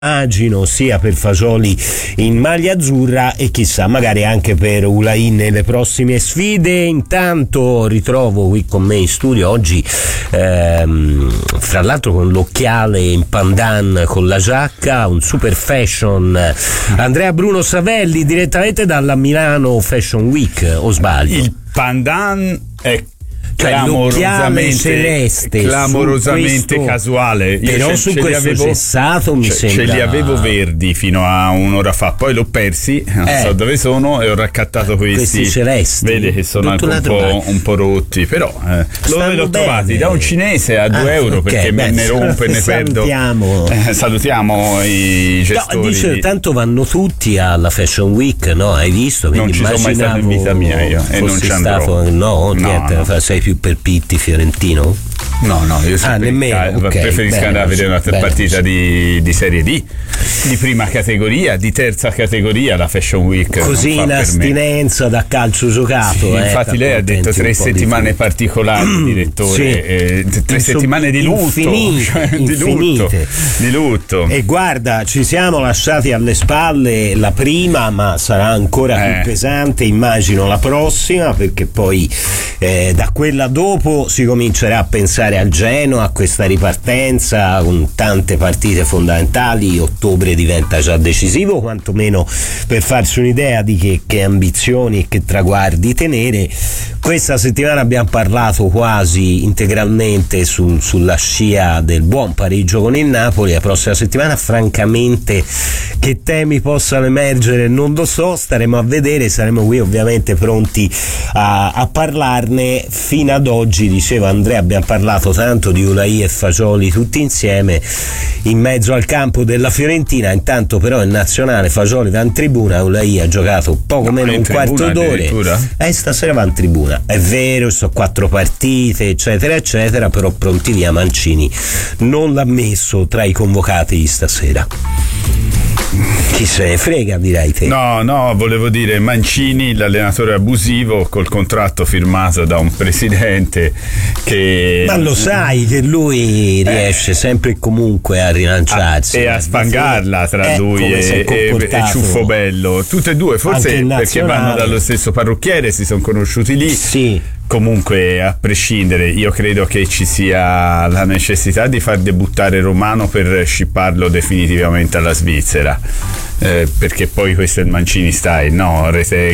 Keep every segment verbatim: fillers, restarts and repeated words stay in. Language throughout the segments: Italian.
immagino sia per Fagioli in maglia azzurra e chissà magari anche per Ulain nelle prossime sfide. Intanto ritrovo qui con me in studio oggi ehm, fra l'altro con l'occhiale in pandan con la giacca, un super fashion, Andrea Bruno Savelli direttamente dalla Milano Fashion Week, o sbaglio? Il pandan è clamorosamente celeste, clamorosamente questo, casuale. Io però ce, su ce questo avevo, cessato mi ce, sembra ce li avevo verdi fino a un'ora fa, poi l'ho persi, non eh. so dove sono, e ho raccattato questi, questi celesti, vede che sono anche un po', un po' rotti, però eh, dove l'ho trovati? Da un cinese a due ah, euro okay, perché beh, me ne rompo e ne perdo. Eh, salutiamo i gestori. No, dice, tanto vanno tutti alla Fashion Week, no? Hai visto? Non ci sono mai stato in vita mia io e non ci andrò. Stato, no, niente, no, no. Sei più per Pitti fiorentino? No, no, io ah, nemmeno, okay, preferisco bene, andare a vedere una bene, partita di, di Serie D, di prima categoria, di terza categoria, la Fashion Week. Così in astinenza da calcio giocato. Sì, eh, infatti lei ha detto tre settimane particolari, direttore, sì. eh, tre Inso- settimane di lutto, infinite, cioè, di lutto, di lutto. E guarda, ci siamo lasciati alle spalle la prima, ma sarà ancora eh. più pesante, immagino, la prossima, perché poi eh, da quella dopo si comincerà a pensare al Genoa, a questa ripartenza con tante partite fondamentali. Ottobre diventa già decisivo, quantomeno per farsi un'idea di che, che ambizioni e che traguardi tenere. Questa settimana abbiamo parlato quasi integralmente su, sulla scia del buon pareggio con il Napoli. La prossima settimana francamente che temi possano emergere non lo so, staremo a vedere, saremo qui ovviamente pronti a, a parlarne. Fino ad oggi, diceva Andrea, abbiamo parlato tanto di Ulain e Fagioli tutti insieme in mezzo al campo della Fiorentina. Intanto però il nazionale Fagioli va in tribuna, Ulain ha giocato poco no, meno un quarto d'ora e eh, stasera va in tribuna. È vero, sono quattro partite eccetera eccetera, però pronti via, Mancini non l'ha messo tra i convocati di stasera. Chi se ne frega, direi te. No, no, volevo dire Mancini, l'allenatore abusivo col contratto firmato da un presidente che... Ma lo sai che lui riesce eh, sempre e comunque a rilanciarsi. A, e a spangarla tra eh, lui e, e, e Ciuffobello. Tutte e due, forse perché vanno dallo stesso parrucchiere, si sono conosciuti lì. Sì. Comunque, a prescindere, io credo che ci sia la necessità di far debuttare Romano per scipparlo definitivamente alla Svizzera, eh, perché poi questo è il Mancini style, no?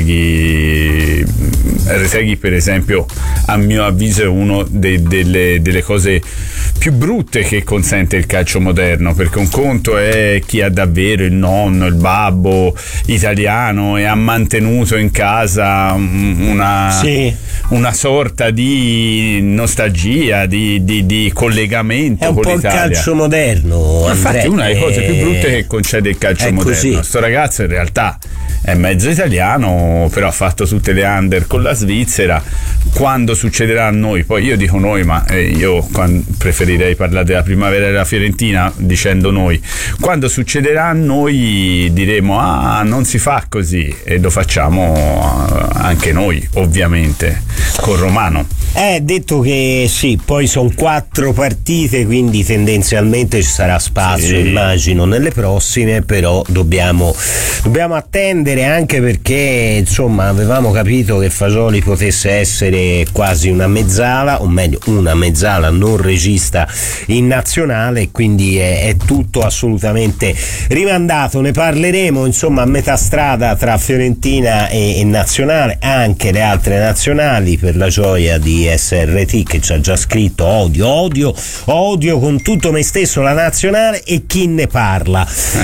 Retegui, Retegui per esempio, a mio avviso è uno de, delle, delle cose più brutte che consente il calcio moderno, perché un conto è chi ha davvero il nonno, il babbo italiano e ha mantenuto in casa una, sì. una sorta di nostalgia, di, di, di collegamento è un con po' l'Italia. Il calcio moderno, infatti Andrea, una delle cose più brutte che concede il calcio moderno. Così. Sto ragazzo in realtà è mezzo italiano, però ha fatto tutte le under con la Svizzera. Quando succederà a noi, poi io dico noi, ma eh, io preferirei parlare della primavera della Fiorentina dicendo noi, quando succederà a noi diremo ah, non si fa così, e lo facciamo anche noi ovviamente con Romano. Eh, detto che sì, poi sono quattro partite, quindi tendenzialmente ci sarà spazio, sì. immagino, nelle prossime, però dobbiamo, dobbiamo attendere, anche perché insomma avevamo capito che Fagioli potesse essere quasi una mezzala, o meglio una mezzala non regista in nazionale, quindi è, è tutto assolutamente rimandato. Ne parleremo insomma a metà strada tra Fiorentina e, e nazionale, anche le altre nazionali, per la gioia di S R T che ci ha già scritto odio, odio, odio con tutto me stesso la nazionale e chi ne parla,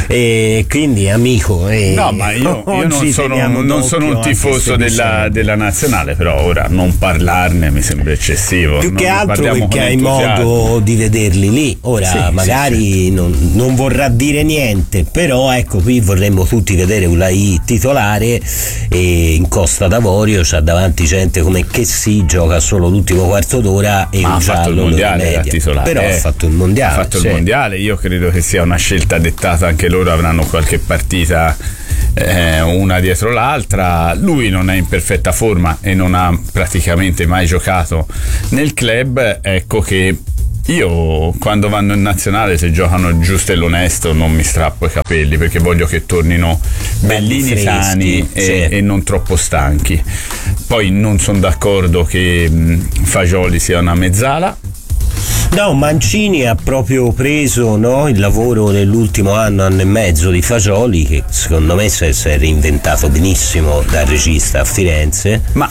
e quindi amico eh, no ma io, io non, sono, non sono un tifoso della, della nazionale, però ora non parlarne mi sembra eccessivo, più non che altro perché hai entusiasmo. modo di vederli lì ora, sì, magari sì, sì. Non, non vorrà dire niente, però ecco, qui vorremmo tutti vedere Ulain titolare, e in Costa d'Avorio c'ha davanti gente come che si gioca solo l'ultimo quarto d'ora e ma un ha fatto il mondiale da titolare, però eh. ha fatto il mondiale, ha fatto sì. il mondiale. Io credo che sia una scelta dettata, anche loro avranno qualche partita eh, una dietro l'altra. Lui non è in perfetta forma e non ha praticamente mai giocato nel club, ecco che Io quando vanno in nazionale, se giocano giusto e l'onesto, non mi strappo i capelli, perché voglio che tornino bellini, freschi, sani e, sì. e non troppo stanchi. Poi non sono d'accordo che mh, Fagioli sia una mezzala. No, Mancini ha proprio preso, no, il lavoro dell'ultimo anno, anno e mezzo di Fagioli, che secondo me si è reinventato benissimo da regista a Firenze. Ma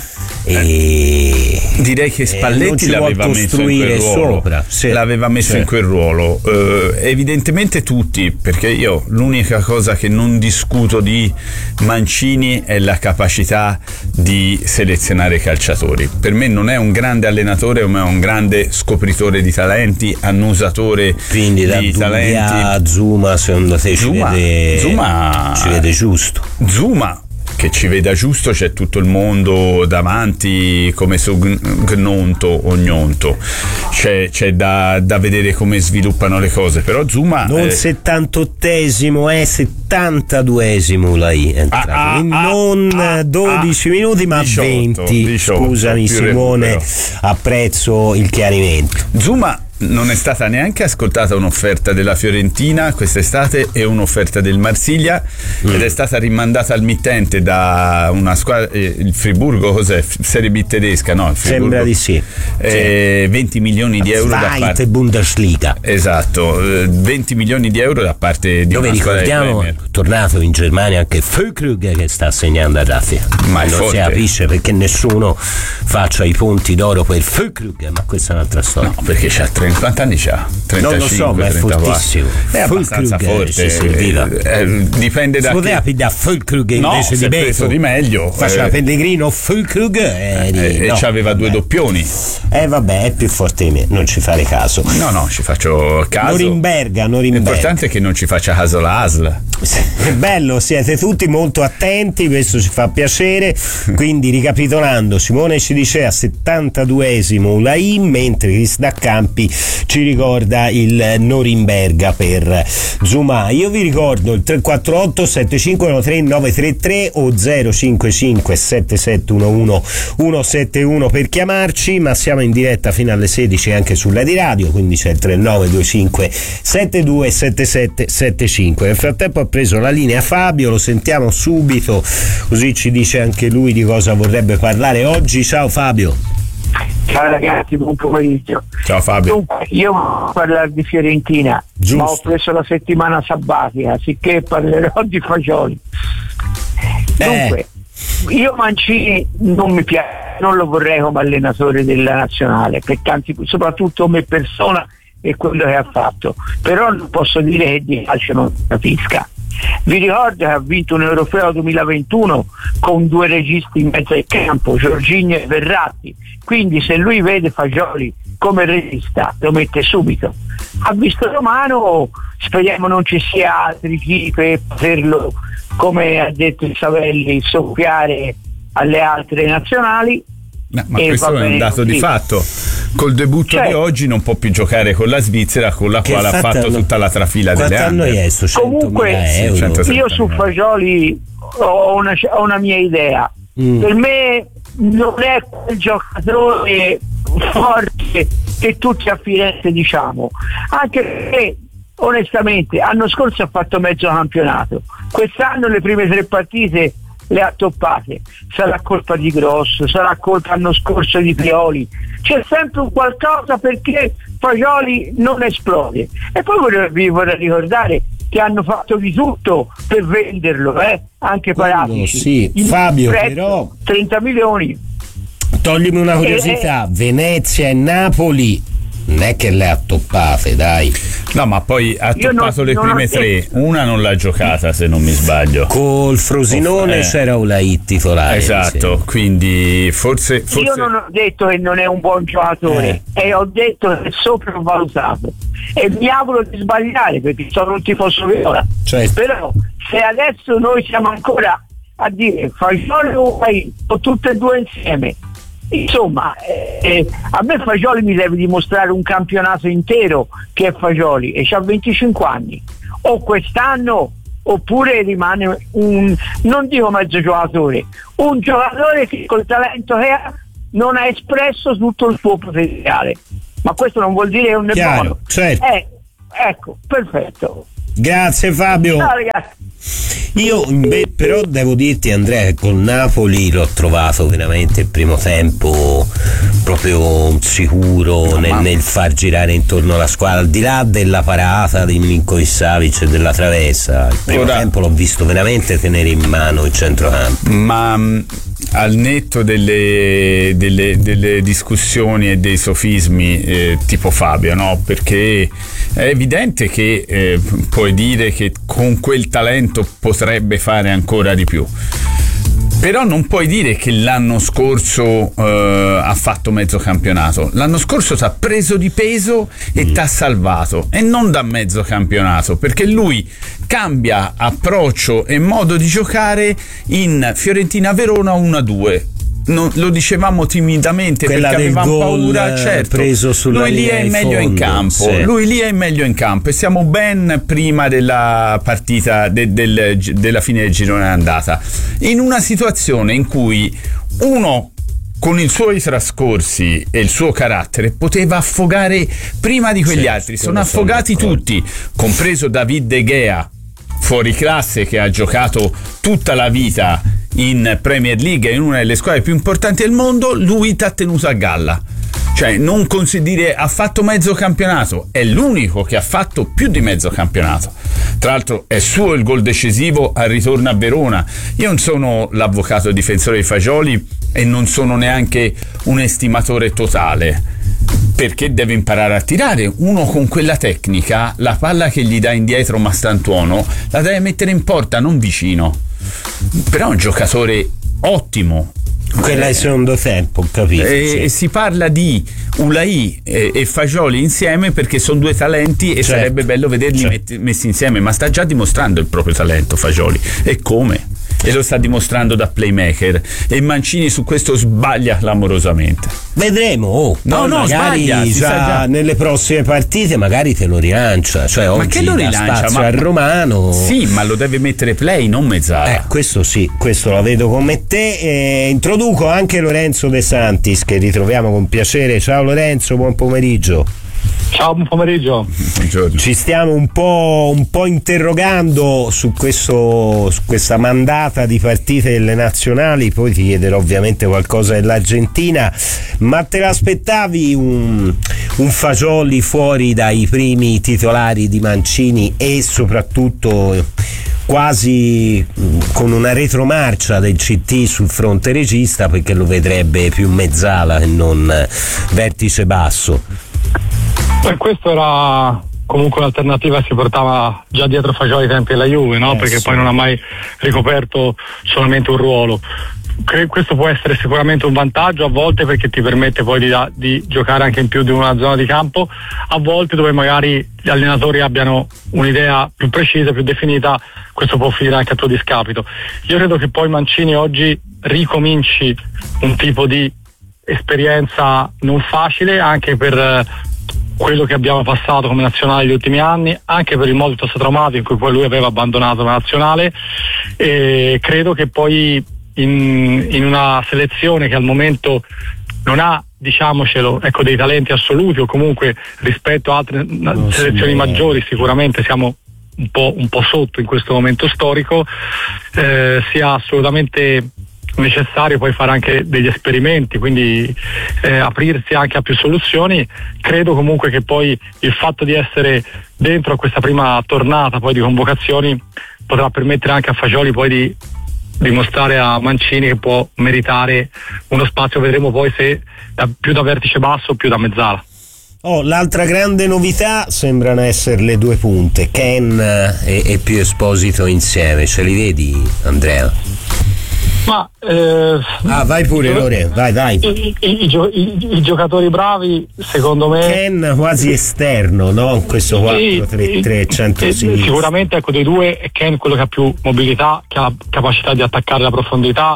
e direi che Spalletti eh, l'aveva messo in quel ruolo, sopra, sì, l'aveva messo sì. in quel ruolo. Eh, evidentemente tutti, perché io l'unica cosa che non discuto di Mancini è la capacità di selezionare i calciatori. Per me non è un grande allenatore, ma è un grande scopritore di talenti, annusatore quindi da di Dumbia talenti. a Zuma, secondo te Zuma, ci vede Zuma, ci vede giusto? Zuma che ci veda giusto, c'è tutto il mondo davanti come su Gnonto o Gnonto, c'è, c'è da, da vedere come sviluppano le cose, però Zuma non eh, settantottesimo è settantaduesimo lei è entrato, ah, ah, non ah, dodici ah, minuti ma diciotto, venti diciotto, scusami Simone, recupero. Apprezzo il chiarimento. Zuma non è stata neanche ascoltata un'offerta della Fiorentina quest'estate e un'offerta del Marsiglia, mm. ed è stata rimandata al mittente da una squadra, eh, il Friburgo, cos'è? Serie B tedesca, no? Il Friburgo, sembra di sì, eh, sì. venti milioni di euro da parte Bundesliga, esatto, eh, venti milioni di euro da parte di dove una squadra ricordiamo di tornato in Germania anche Füllkrug che sta segnando a raffia, ma non forte. Si capisce perché nessuno faccia i ponti d'oro per Füllkrug, ma questa è un'altra storia. No, perché c'ha trenta anni, c'ha trentacinque, non lo so, ma è trentaquattro. fortissimo, È abbastanza forte, si serviva. Eh, eh, dipende da si poteva chi... pigliare Füllkrug no, invece si di è preso Beto di meglio, faceva eh, Pellegrino Füllkrug e, eh, no, e c'aveva due vabbè. doppioni. Eh vabbè, è più forte di me, non ci fare caso. No, no, ci faccio caso. Norimberga, Norimberga. L'importante è che non ci faccia caso la A S L. È bello, siete tutti molto attenti, questo ci fa piacere. Quindi ricapitolando, Simone ci dice a settantaduesimo Ulaim, mentre Chris Daccampi ci ricorda il Norimberga per Zuma. Io vi ricordo il tre quattro otto sette cinque uno tre nove tre tre o zero cinque cinque sette sette uno uno uno sette uno per chiamarci, ma siamo in diretta fino alle sedici anche sulla di radio, quindi c'è il tre nove due cinque sette due sette sette sette cinque. Nel frattempo ha preso la linea Fabio, lo sentiamo subito, così ci dice anche lui di cosa vorrebbe parlare oggi. Ciao Fabio. Ciao ragazzi, buon pomeriggio. Ciao Fabio. Dunque, io voglio parlare di Fiorentina, Giusto. ma ho preso la settimana sabbatica, sicché parlerò di Fagioli. Dunque, eh. io Mancini non mi piace, non lo vorrei come allenatore della nazionale, per tanti, soprattutto come persona e quello che ha fatto, però non posso dire che di calcio non capisca. Vi ricordo che ha vinto un europeo duemilaventuno con due registi in mezzo al campo, Jorginho e Verratti, quindi se lui vede Fagioli come regista lo mette subito. Ha visto Romano, speriamo non ci sia altri chi per poterlo, come ha detto il Savelli, soffiare alle altre nazionali. No, ma questo è un dato di fatto. Col debutto cioè, di oggi non può più giocare con la Svizzera, con la quale ha fatto hanno, tutta la trafila delle anni. Comunque io su Fagioli ho una, ho una mia idea. Mm. Per me non è quel giocatore forte che tutti a Firenze diciamo, anche perché onestamente l'anno scorso ha fatto mezzo campionato, quest'anno le prime tre partite le ha toppate. Sarà colpa di Grosso, sarà colpa l'anno scorso di Pioli, c'è sempre un qualcosa perché Fagioli non esplode. E poi vi vorrei ricordare che hanno fatto di tutto per venderlo, eh? Anche Paratici. Sì, Fabio, però trenta milioni. Toglimi una curiosità, e, Venezia e Napoli non è che le ha toppate, dai. No, ma poi ha toppato non, le non prime tre, una non l'ha giocata se non mi sbaglio. Col Frosinone eh. c'era Ulaim titolare. Esatto, quindi forse, forse... Io non ho detto che non è un buon giocatore, eh. e ho detto che è sopravvalutato. E mi auguro di sbagliare perché sono un tifoso viola. Cioè. Però se adesso noi siamo ancora a dire Fagioli o Ulaim o tutte e due insieme, insomma, eh, a me Fagioli mi deve dimostrare un campionato intero che è Fagioli e c'ha venticinque anni, o quest'anno oppure rimane un, non dico mezzo giocatore, un giocatore che col talento che ha non ha espresso tutto il suo potenziale. ma questo non vuol dire che non è Chiaro, buono. certo. Eh, ecco, perfetto. Grazie Fabio. Ciao ragazzi. Io beh, però devo dirti, Andrea, che col Napoli l'ho trovato veramente il primo tempo proprio sicuro nel, nel far girare intorno alla squadra, al di là della parata di Milinković-Savić e della traversa. Il primo Ora, tempo l'ho visto veramente tenere in mano il centrocampo. Ma mh, al netto delle, delle, delle discussioni e dei sofismi eh, tipo Fabio, no? Perché è evidente che eh, puoi dire che con quel talento potrebbe fare ancora di più, però non puoi dire che l'anno scorso eh, ha fatto mezzo campionato. L'anno scorso ti ha preso di peso e mm. ti ha salvato, e non da mezzo campionato, perché lui cambia approccio e modo di giocare in Fiorentina-Verona uno a due. Non, lo dicevamo timidamente, quella perché avevamo paura, certo. Preso sulla lui lì è meglio fondo, in campo, sì. lui lì è meglio in campo, e siamo ben prima della partita de, del, della fine del girone andata, in una situazione in cui uno con i suoi trascorsi e il suo carattere poteva affogare prima di quegli sì, altri. Sono affogati sono tutti, compreso David De Gea, fuori classe, che ha giocato tutta la vita in Premier League e in una delle squadre più importanti del mondo. Lui ti ha tenuto a galla, cioè non consideri ha fatto mezzo campionato, è l'unico che ha fatto più di mezzo campionato. Tra l'altro è suo il gol decisivo al ritorno a Verona. Io non sono l'avvocato difensore di Fagioli e non sono neanche un estimatore totale, perché deve imparare a tirare. Uno con quella tecnica, la palla che gli dà indietro Mastantuono la deve mettere in porta, non vicino. Però è un giocatore ottimo. Quella è il secondo tempo, capito? E, sì. e si parla di Ulai e, e Fagioli insieme perché sono due talenti e certo. sarebbe bello vederli certo. met- messi insieme, ma sta già dimostrando il proprio talento Fagioli, e come? E lo sta dimostrando da playmaker, e Mancini su questo sbaglia clamorosamente. Vedremo, oh, no, no, magari sbaglia, già, già nelle prossime partite magari te lo rilancia, cioè ma oggi che lo rilancia? spazio Ma, al Romano. Sì, ma lo deve mettere play, non mezzala. Eh, questo sì, questo la vedo come te. Eh, introduco anche Lorenzo De Santis, che ritroviamo con piacere. Ciao Lorenzo, buon pomeriggio. Ciao, buon pomeriggio. Buongiorno. Ci stiamo un po', un po' interrogando su, questo, su questa mandata di partite delle nazionali, poi ti chiederò ovviamente qualcosa dell'Argentina, ma te l'aspettavi un, un Fagioli fuori dai primi titolari di Mancini e soprattutto quasi con una retromarcia del C T sul fronte regista, perché lo vedrebbe più mezzala che non vertice basso? E questo era comunque un'alternativa che si portava già dietro Fagioli ai tempi della Juve, no? Eh, perché sì. poi non ha mai ricoperto solamente un ruolo. Credo questo può essere sicuramente un vantaggio a volte, perché ti permette poi di, da, di giocare anche in più di una zona di campo, a volte dove magari gli allenatori abbiano un'idea più precisa, più definita, questo può finire anche a tuo discapito. Io credo che poi Mancini oggi ricominci un tipo di esperienza non facile, anche per quello che abbiamo passato come nazionale negli ultimi anni, anche per il modo piuttosto traumatico in cui poi lui aveva abbandonato la nazionale, e credo che poi in, in una selezione che al momento non ha, diciamocelo, ecco, dei talenti assoluti, o comunque rispetto a altre no, selezioni sì, maggiori sicuramente siamo un po', un po' sotto in questo momento storico, eh, sia assolutamente necessario poi fare anche degli esperimenti, quindi eh, aprirsi anche a più soluzioni. Credo comunque che poi il fatto di essere dentro a questa prima tornata poi di convocazioni potrà permettere anche a Fagioli poi di dimostrare a Mancini che può meritare uno spazio. Vedremo poi se da, più da vertice basso o più da mezzala. Oh, l'altra grande novità sembrano essere le due punte, Ken e, e Pio Esposito insieme. Ce li vedi, Andrea? Ma eh, ah, vai pure Lore, vai vai. I, i, i, i, i giocatori bravi, secondo me, Ken quasi esterno, no? Questo quattro tre tre centrosinistra. Sicuramente, ecco, dei due è Ken quello che ha più mobilità, che ha la capacità di attaccare la profondità.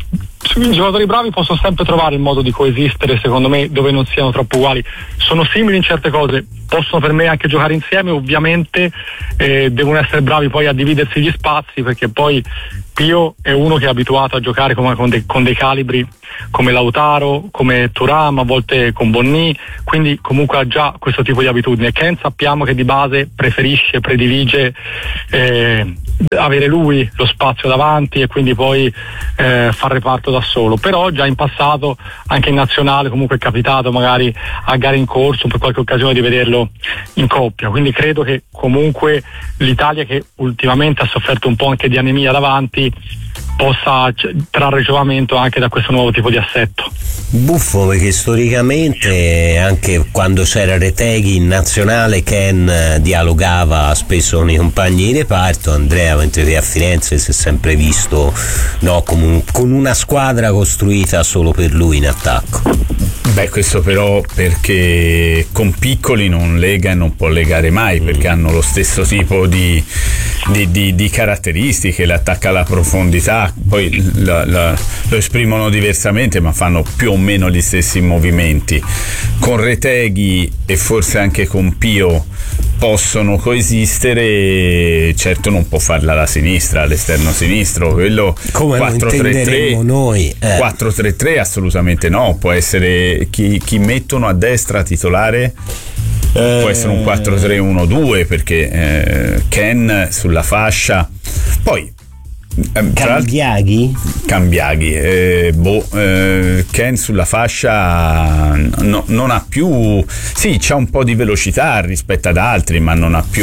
I giocatori bravi possono sempre trovare il modo di coesistere, secondo me, dove non siano troppo uguali. Sono simili in certe cose, possono per me anche giocare insieme, ovviamente eh, devono essere bravi poi a dividersi gli spazi, perché poi Pio è uno che è abituato a giocare come, con, dei, con dei calibri come Lautaro, come Thuram, a volte con Bonni, quindi comunque ha già questo tipo di abitudine. Ken sappiamo che di base preferisce, predilige eh, avere lui lo spazio davanti e quindi poi eh, far reparto da solo, però già in passato anche in nazionale comunque è capitato magari a gare in corso per qualche occasione di vederlo in coppia, quindi credo che comunque l'Italia, che ultimamente ha sofferto un po' anche di anemia davanti, possa trarre giovamento anche da questo nuovo tipo di assetto. Buffo, perché storicamente anche quando c'era Retegui in nazionale Ken dialogava spesso con i compagni di reparto. Andrea, mentre che a Firenze si è sempre visto, no, come un, con una squadra costruita solo per lui in attacco. Beh, questo però perché con piccoli non lega e non può legare mai, perché hanno lo stesso tipo di, di, di, di caratteristiche, l'attacca alla profondità, poi la, la, lo esprimono diversamente ma fanno più o meno gli stessi movimenti. Con Retegui e forse anche con Pio possono coesistere, certo non può farla alla sinistra, all'esterno sinistro, quello quattro tre tre noi eh. quattro tre tre assolutamente no, può essere chi, chi mettono a destra titolare eh, può essere un quattro tre uno due, perché eh, Ken sulla fascia, poi Cambiaghi? Cambiaghi, eh, boh, eh, Ken sulla fascia no, non ha più, sì, c'ha un po' di velocità rispetto ad altri, ma non ha più,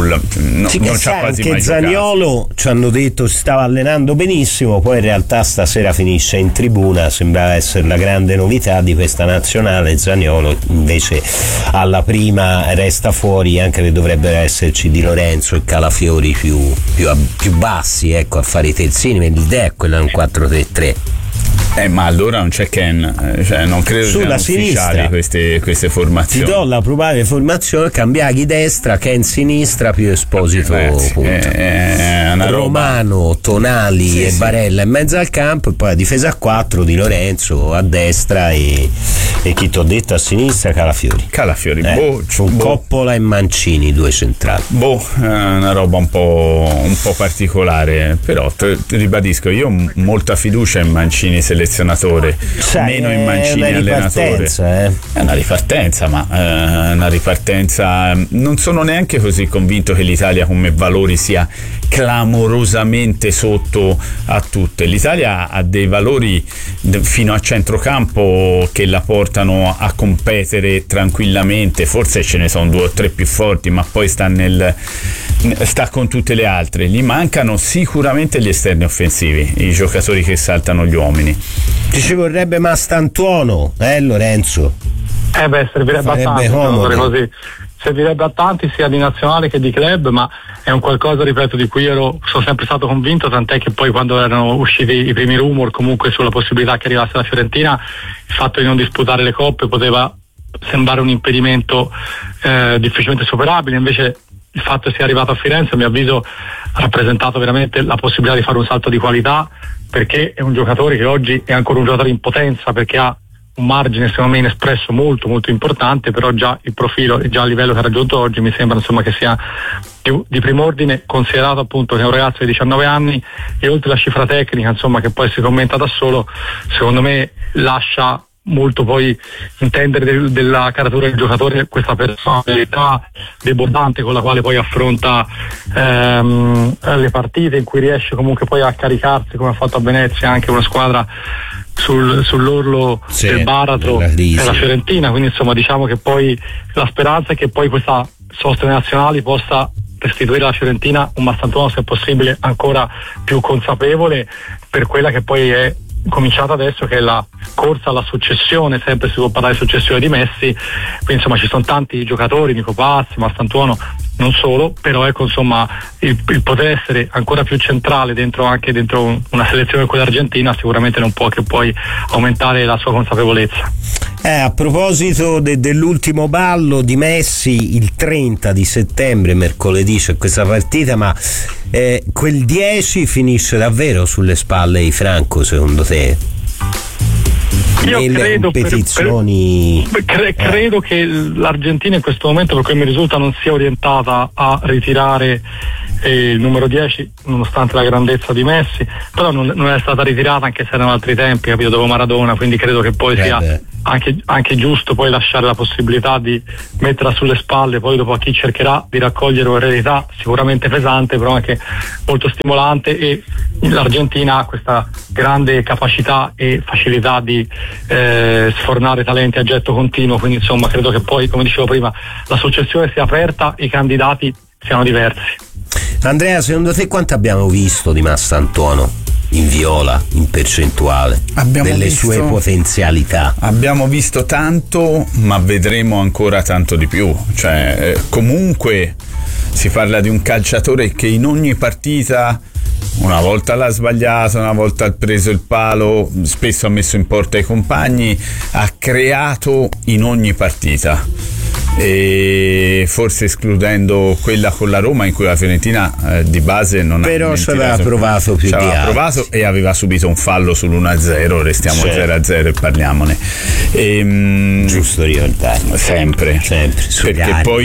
no, sì, non c'ha quasi mai giocato. Zaniolo ci hanno detto si stava allenando benissimo, poi in realtà stasera finisce in tribuna, sembrava essere la grande novità di questa nazionale. Zaniolo invece alla prima resta fuori, anche se dovrebbero esserci Di Lorenzo e Calafiori più, più, più bassi, ecco, a fare i terzini, ma l'idea è quella di un quattro tre tre. Eh, ma allora non c'è Ken, cioè non credo sulla siano ufficiali queste, queste formazioni. Ti do la probabile formazione: Cambiaghi destra, Ken sinistra, Pio Esposito eh, sì, punto. È, è Romano, Tonali sì, e sì. Barella in mezzo al campo, e poi a difesa a quattro Di Lorenzo a destra e, e chi ti ho detto a sinistra Calafiori. Calafiori, eh, boh, con boh. Coppola e Mancini, due centrali. Boh, è una roba un po', un po' particolare, però te, ribadisco, io ho molta fiducia in Mancini selezionatore, sai, meno in Mancini allenatore. Eh. È una ripartenza, ma eh, una ripartenza. Non sono neanche così convinto che l'Italia come valori sia clamorosamente sotto a tutte. L'Italia ha dei valori fino a centrocampo che la portano a competere tranquillamente, forse ce ne sono due o tre più forti, ma poi sta nel sta con tutte le altre. Gli mancano sicuramente gli esterni offensivi, i giocatori che saltano gli uomini. Ci vorrebbe Mastantuono, eh Lorenzo? Eh beh, servirebbe a tanti, così. Servirebbe a tanti sia di nazionale che di club, ma è un qualcosa, ripeto, di cui ero sono sempre stato convinto, tant'è che poi quando erano usciti i primi rumor comunque sulla possibilità che arrivasse la Fiorentina, il fatto di non disputare le coppe poteva sembrare un impedimento eh, difficilmente superabile, invece il fatto che sia arrivato a Firenze a mio avviso ha rappresentato veramente la possibilità di fare un salto di qualità, perché è un giocatore che oggi è ancora un giocatore in potenza, perché ha un margine secondo me inespresso molto molto importante, però già il profilo e già il livello che ha raggiunto oggi mi sembra insomma che sia di, di prim'ordine, considerato appunto che è un ragazzo di diciannove anni e oltre la cifra tecnica insomma che poi si commenta da solo, secondo me lascia molto poi intendere del, della caratura del giocatore, questa personalità debordante con la quale poi affronta ehm, le partite, in cui riesce comunque poi a caricarsi, come ha fatto a Venezia anche una squadra sul, sull'orlo sì, del baratro della Fiorentina, quindi insomma diciamo che poi la speranza è che poi questa sosta nazionali possa restituire alla Fiorentina un Mastantuono, se possibile ancora più consapevole per quella che poi è cominciata adesso, che è la corsa alla successione, sempre si può parlare di successione di Messi, quindi insomma ci sono tanti giocatori, Nico Pazzi, Mastantuono, non solo, però ecco insomma il, il poter essere ancora più centrale dentro anche dentro una selezione come quella argentina sicuramente non può che poi aumentare la sua consapevolezza. Eh, a proposito de, dell'ultimo ballo di Messi, il trenta di settembre, mercoledì, c'è questa partita, ma eh, quel dieci finisce davvero sulle spalle di Franco, secondo te? Io nelle credo competizioni per, per, cre, eh. credo che l'Argentina in questo momento, per come mi risulta, non sia orientata a ritirare eh, il numero dieci, nonostante la grandezza di Messi, però non, non è stata ritirata, anche se erano altri tempi, capito, dopo Maradona, quindi credo che poi eh sia anche, anche giusto poi lasciare la possibilità di metterla sulle spalle poi dopo a chi cercherà di raccogliere un'eredità sicuramente pesante, però anche molto stimolante, e l'Argentina ha questa grande capacità e facilità di eh, sfornare talenti a getto continuo, quindi insomma credo che poi, come dicevo prima, la successione sia aperta e i candidati siano diversi. Andrea, secondo te quanto abbiamo visto di Massantuono in viola, in percentuale, abbiamo delle visto, sue potenzialità? Abbiamo visto tanto, ma vedremo ancora tanto di più. Cioè, eh, comunque si parla di un calciatore che in ogni partita, una volta l'ha sbagliato, una volta ha preso il palo, spesso ha messo in porta i compagni, ha creato in ogni partita. E forse escludendo quella con la Roma, in cui la Fiorentina eh, di base non però ha ci aveva provato più ci di aveva altri. provato e aveva subito un fallo sull'uno a zero, restiamo Sì. zero a zero e parliamone. E, mh, giusto ricordarlo sempre, sempre perché anni, poi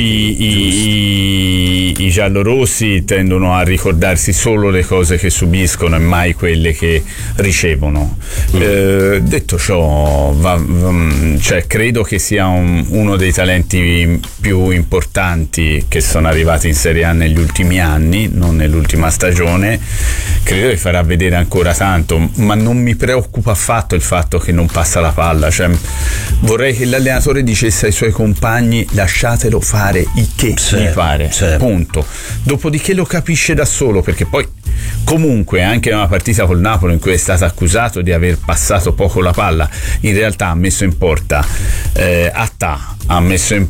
i, i, i giallorossi tendono a ricordarsi solo le cose che subiscono e mai quelle che ricevono. Mm. Eh, detto ciò, va, va, cioè, credo che sia un, uno dei talenti più importanti che sono arrivati in Serie A negli ultimi anni, non nell'ultima stagione. Credo che farà vedere ancora tanto, ma non mi preoccupa affatto il fatto che non passa la palla. Cioè, vorrei che l'allenatore dicesse ai suoi compagni: lasciatelo fare il che sì, mi pare, sì. punto. Dopodiché lo capisce da solo, perché poi comunque anche in una partita col Napoli in cui è stato accusato di aver passato poco la palla, in realtà ha messo in porta eh, Attà, ha messo in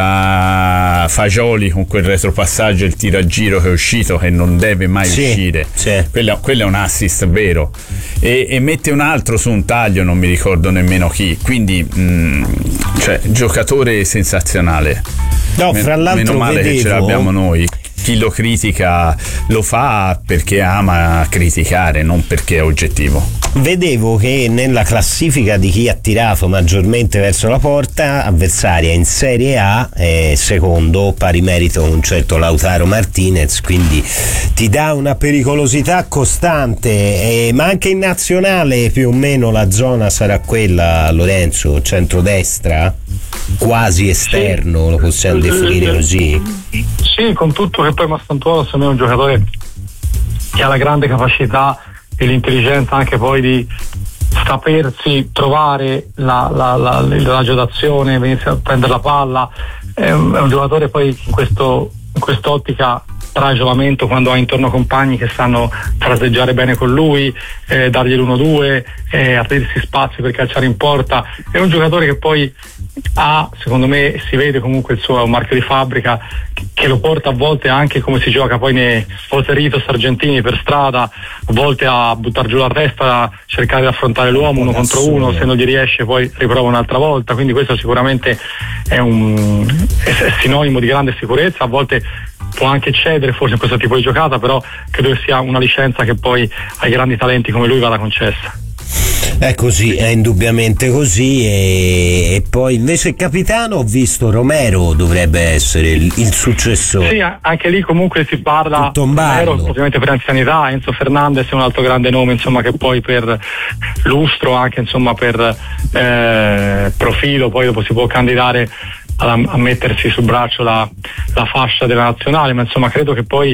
porta Fagioli con quel retropassaggio e il tiro a giro che è uscito, che non deve mai sì, uscire, sì. Quello, quello è un assist vero, e, e mette un altro su un taglio, non mi ricordo nemmeno chi, quindi mh, cioè, giocatore sensazionale. No, fra l'altro meno male vedevo... che ce l'abbiamo noi. Chi lo critica lo fa perché ama criticare, non perché è oggettivo. Vedevo che nella classifica di chi ha tirato maggiormente verso la porta avversaria in Serie A è secondo, pari merito con un certo Lautaro Martinez, quindi ti dà una pericolosità costante, eh, ma anche in nazionale più o meno la zona sarà quella, Lorenzo, centrodestra, quasi esterno, sì. Lo possiamo definire così? Sì, con tutto che poi Massantuono secondo me è un giocatore che ha la grande capacità e l'intelligenza anche poi di sapersi trovare la, la, la, il raggio d'azione, venirsi a prendere la palla. È un, è un giocatore poi in, questo, in quest'ottica trae giovamento quando ha intorno compagni che sanno fraseggiare bene con lui, eh, dargli l'uno due, eh, aprirsi spazi per calciare in porta. È un giocatore che poi ha, secondo me, si vede comunque il suo marchio di fabbrica, che lo porta a volte anche come si gioca poi nei Ritos argentini per strada, a volte a buttar giù la testa, a cercare di affrontare l'uomo uno contro uno, se non gli riesce poi riprova un'altra volta, quindi questo sicuramente è un è sinonimo di grande sicurezza. A volte può anche cedere forse in questo tipo di giocata, però credo che sia una licenza che poi ai grandi talenti come lui vada concessa. È così, è indubbiamente così. E, e poi invece il capitano, ho visto Romero dovrebbe essere il, il successore. Sì, anche lì comunque si parla Romero, ovviamente per anzianità. Enzo Fernandez è un altro grande nome, insomma, che poi per lustro, anche insomma per eh, profilo, poi dopo si può candidare a, a mettersi sul braccio la, la fascia della nazionale, ma insomma credo che poi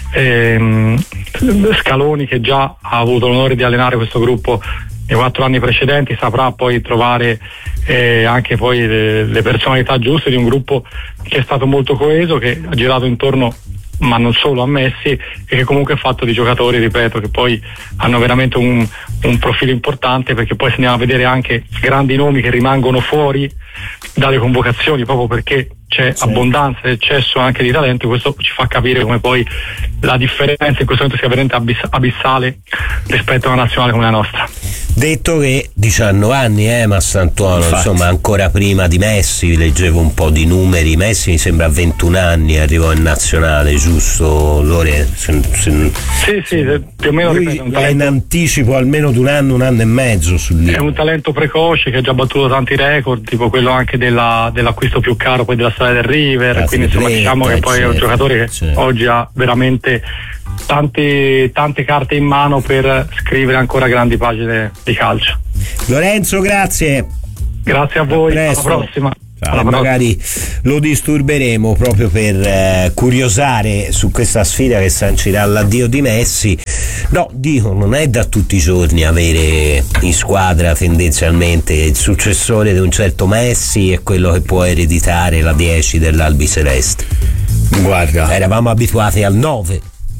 ehm, Scaloni, che già ha avuto l'onore di allenare questo gruppo nei quattro anni precedenti, saprà poi trovare eh, anche poi le, le personalità giuste di un gruppo che è stato molto coeso, che ha girato intorno, ma non solo, a Messi, e che comunque è fatto di giocatori, ripeto, che poi hanno veramente un, un profilo importante, perché poi se andiamo a vedere anche grandi nomi che rimangono fuori dalle convocazioni proprio perché c'è sì. abbondanza e eccesso anche di talento. Questo ci fa capire come poi la differenza in questo momento sia veramente abiss- abissale rispetto a una nazionale come la nostra. Detto che diciannove anni, eh, Mastrantuono, Infatti. insomma, ancora prima di Messi, leggevo un po' di numeri. Messi mi sembra a ventuno anni arrivò in nazionale, giusto Lore? Se, se, Sì, sì, più o meno. lui ripeto, un è in talento, anticipo almeno di un anno, un anno e mezzo sul è libro. un talento precoce che ha già battuto tanti record, tipo quello anche della, dell'acquisto più caro poi della storia del River, La quindi insomma tripletta, diciamo che poi è un certo, giocatore che certo. oggi ha veramente tante, tante carte in mano per scrivere ancora grandi pagine di calcio. Lorenzo, grazie. Grazie a voi, alla presto. prossima. Eh, Alla prossima. magari lo disturberemo proprio per eh, curiosare su questa sfida che sancirà l'addio di Messi. No, dico, non è da tutti i giorni avere in squadra tendenzialmente il successore di un certo Messi e quello che può ereditare la dieci dell'Albiceleste. Guarda, Eravamo abituati al nove.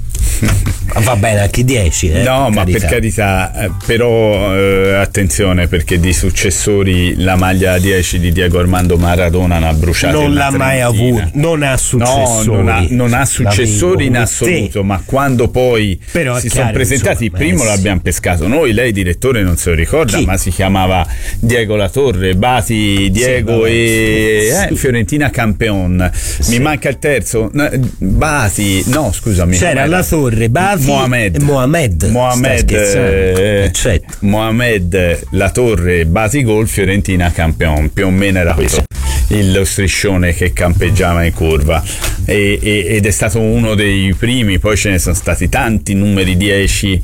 Va bene anche dieci, eh, no, per ma per carità, eh, però eh, attenzione, perché di successori la maglia dieci di Diego Armando Maradona ne ha bruciato. non l'ha una mai trentina. avuto, non ha successori. No, non ha, non ha successori in assoluto, ma quando poi Però è si chiaro, sono presentati, il insomma, primo Messi. l'abbiamo pescato noi, lei direttore non se lo ricorda, Chi? ma si chiamava Diego Latorre, Bati, Diego vabbè, e sì. eh, Fiorentina Campeon. Sì. Mi manca il terzo, no, Bati, no scusami. C'era com'era? la Torre, Bati Mohamed. e Mohamed. Mohamed, Stai scherzando? eh, Eh, certo. Mohamed, la Torre, Bati Gol, Fiorentina Campeon, più o meno era questo il striscione che campeggiava in curva e, e, ed è stato uno dei primi. Poi ce ne sono stati tanti numeri dieci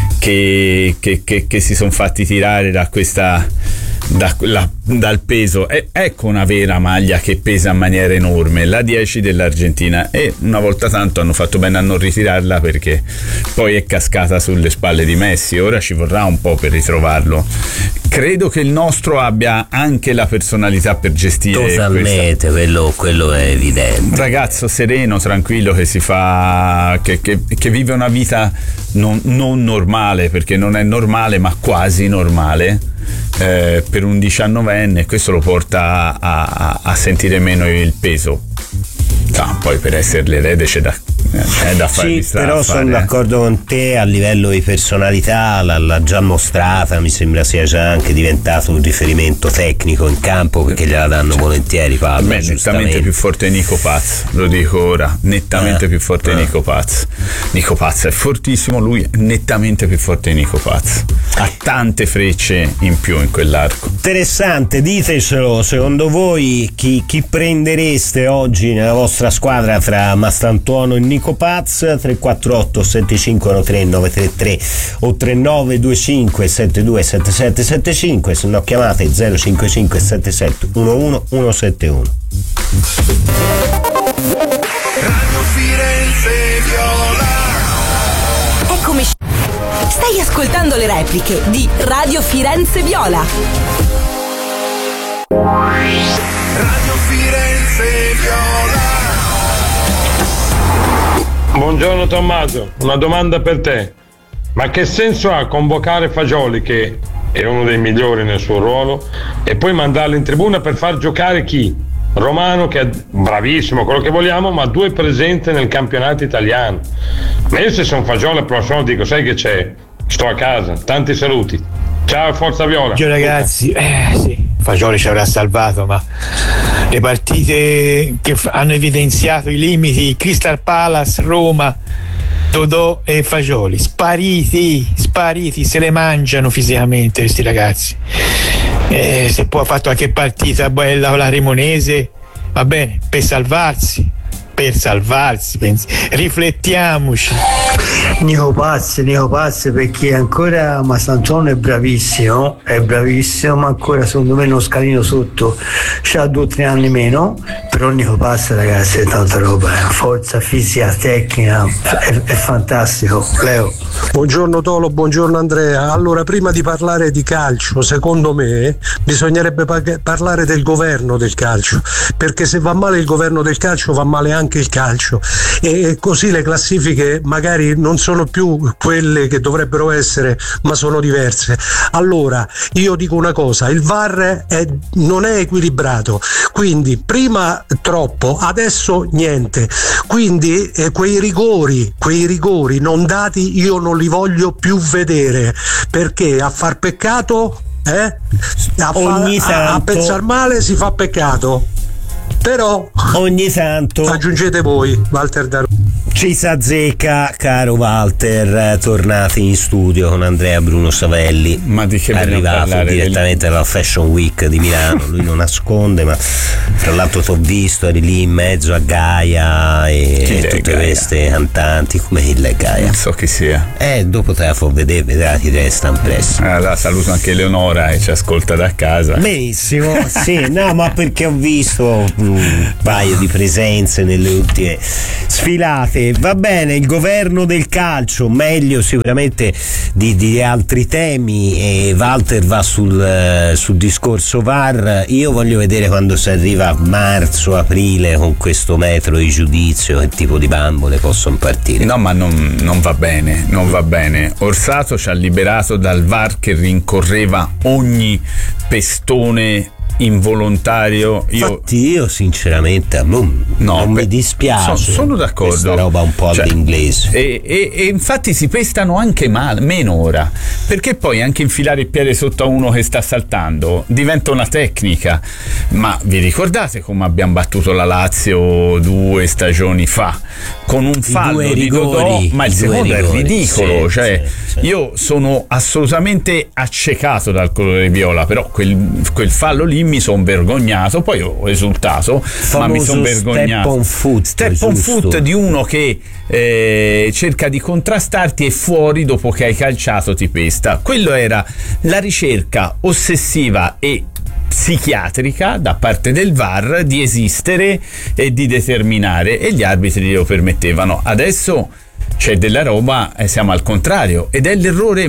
che, che, che, che si sono fatti tirare da questa da, la, dal peso. E, ecco una vera maglia che pesa in maniera enorme, la dieci dell'Argentina, e una volta tanto hanno fatto bene a non ritirarla perché poi è cascata sulle spalle di Messi. Ora ci vorrà un po' per ritrovarlo. Credo che il nostro abbia anche la personalità per gestire Totalmente, quello, quello è evidente. un ragazzo sereno, tranquillo, che si fa che, che, che vive una vita non, non normale, perché non è normale ma quasi normale eh, per un diciannovenne. Questo lo porta a, a, a sentire meno il peso. Ah, poi per essere l'erede c'è da, c'è da fare. Sì, però sono d'accordo con te, a livello di personalità l'ha, l'ha già mostrata, mi sembra sia già anche diventato un riferimento tecnico in campo, perché gliela danno volentieri palla. Beh, nettamente più forte Nico Paz, lo dico ora, nettamente eh, più forte eh. Nico Paz. Nico Paz è fortissimo, lui è nettamente più forte di Nico Paz, ha tante frecce in più in quell'arco. Interessante, ditecelo, secondo voi chi, chi prendereste oggi nella vostra squadra tra Mastrantuono e Nico Paz? Tre quattro otto sette cinque uno tre nove tre tre o tre nove due cinque sette due sette sette sette cinque, se no chiamate zero cinque cinque sette sette uno uno uno sette uno. Radio Firenze Viola. Eccomi. Stai ascoltando le repliche di Radio Firenze Viola. Radio Firenze Viola. Buongiorno Tommaso, una domanda per te. Ma che senso ha convocare Fagioli, che è uno dei migliori nel suo ruolo, e poi mandarlo in tribuna per far giocare chi? Romano, che è bravissimo, quello che vogliamo, ma due presenze nel campionato italiano. Ma io se sono Fagioli al prossimo anno dico, sai che c'è? Sto a casa, tanti saluti. Ciao, Forza Viola. Ciao ragazzi, eh sì, Fagioli ci avrà salvato, ma le partite che f- hanno evidenziato i limiti, Crystal Palace, Roma, Dodò e Fagioli, spariti, spariti, se le mangiano fisicamente questi ragazzi. Eh, se poi ha fatto qualche partita bella con la Cremonese, va bene, per salvarsi, per salvarsi, pensi. Riflettiamoci. Nico Paz, Nico Paz, perché ancora Mastrantuono è bravissimo, è bravissimo, ma ancora secondo me uno scalino sotto, c'ha due o tre anni meno, però Nico Paz ragazzi è tanta roba, eh. Forza fisica, tecnica, è, è fantastico. Leo. Buongiorno Tolo, buongiorno Andrea. Allora, prima di parlare di calcio, secondo me bisognerebbe pag- parlare del governo del calcio, perché se va male il governo del calcio va male anche il calcio, e così le classifiche magari non sono sono più quelle che dovrebbero essere, ma sono diverse. Allora io dico una cosa: il V A R è, non è equilibrato, quindi prima troppo, adesso niente, quindi eh, quei rigori quei rigori non dati io non li voglio più vedere, perché a far peccato eh? a, ogni fa, tanto, a, a pensare male si fa peccato, però ogni tanto aggiungete voi. Walter da ci s'azzecca, caro Walter, tornati in studio con Andrea Bruno Savelli, ma di che arrivato direttamente del... dalla Fashion Week di Milano. Lui non nasconde, ma tra l'altro t'ho visto, eri lì in mezzo a Gaia e chi tutte Gaia? Queste cantanti. Come il è Gaia? Non so chi sia. Eh, dopo te la fa vedere, vedrà, ti resta impresso. Allora saluto anche Eleonora che ci ascolta da casa. Benissimo, sì, no, ma perché ho visto un paio di presenze nelle ultime sfilate. Va bene, il governo del calcio, meglio sicuramente di, di altri temi, e Walter va sul, sul discorso V A R. Io voglio vedere quando si arriva a marzo, aprile, con questo metro di giudizio, che tipo di bambole possono partire. No, ma non, non va bene, non va bene. Orsato ci ha liberato dal V A R che rincorreva ogni pestone involontario. Io, infatti io sinceramente non, no, non beh, mi dispiace, so, sono d'accordo, questa roba un po' cioè, all'inglese e, e, e infatti si pestano anche mal, meno ora, perché poi anche infilare il piede sotto a uno che sta saltando diventa una tecnica. Ma vi ricordate come abbiamo battuto la Lazio due stagioni fa con un fallo di Dodò? Ma il secondo rigori, è ridicolo, sì, cioè sì, sì. Io sono assolutamente accecato dal colore viola, però quel, quel fallo lì mi sono vergognato, poi ho esultato, famoso, ma mi sono vergognato. Step on foot, step on foot di uno che eh, cerca di contrastarti e fuori dopo che hai calciato ti pesta. Quello era la ricerca ossessiva e psichiatrica da parte del V A R di esistere e di determinare, e gli arbitri lo permettevano. Adesso c'è della roba e siamo al contrario, ed è l'errore.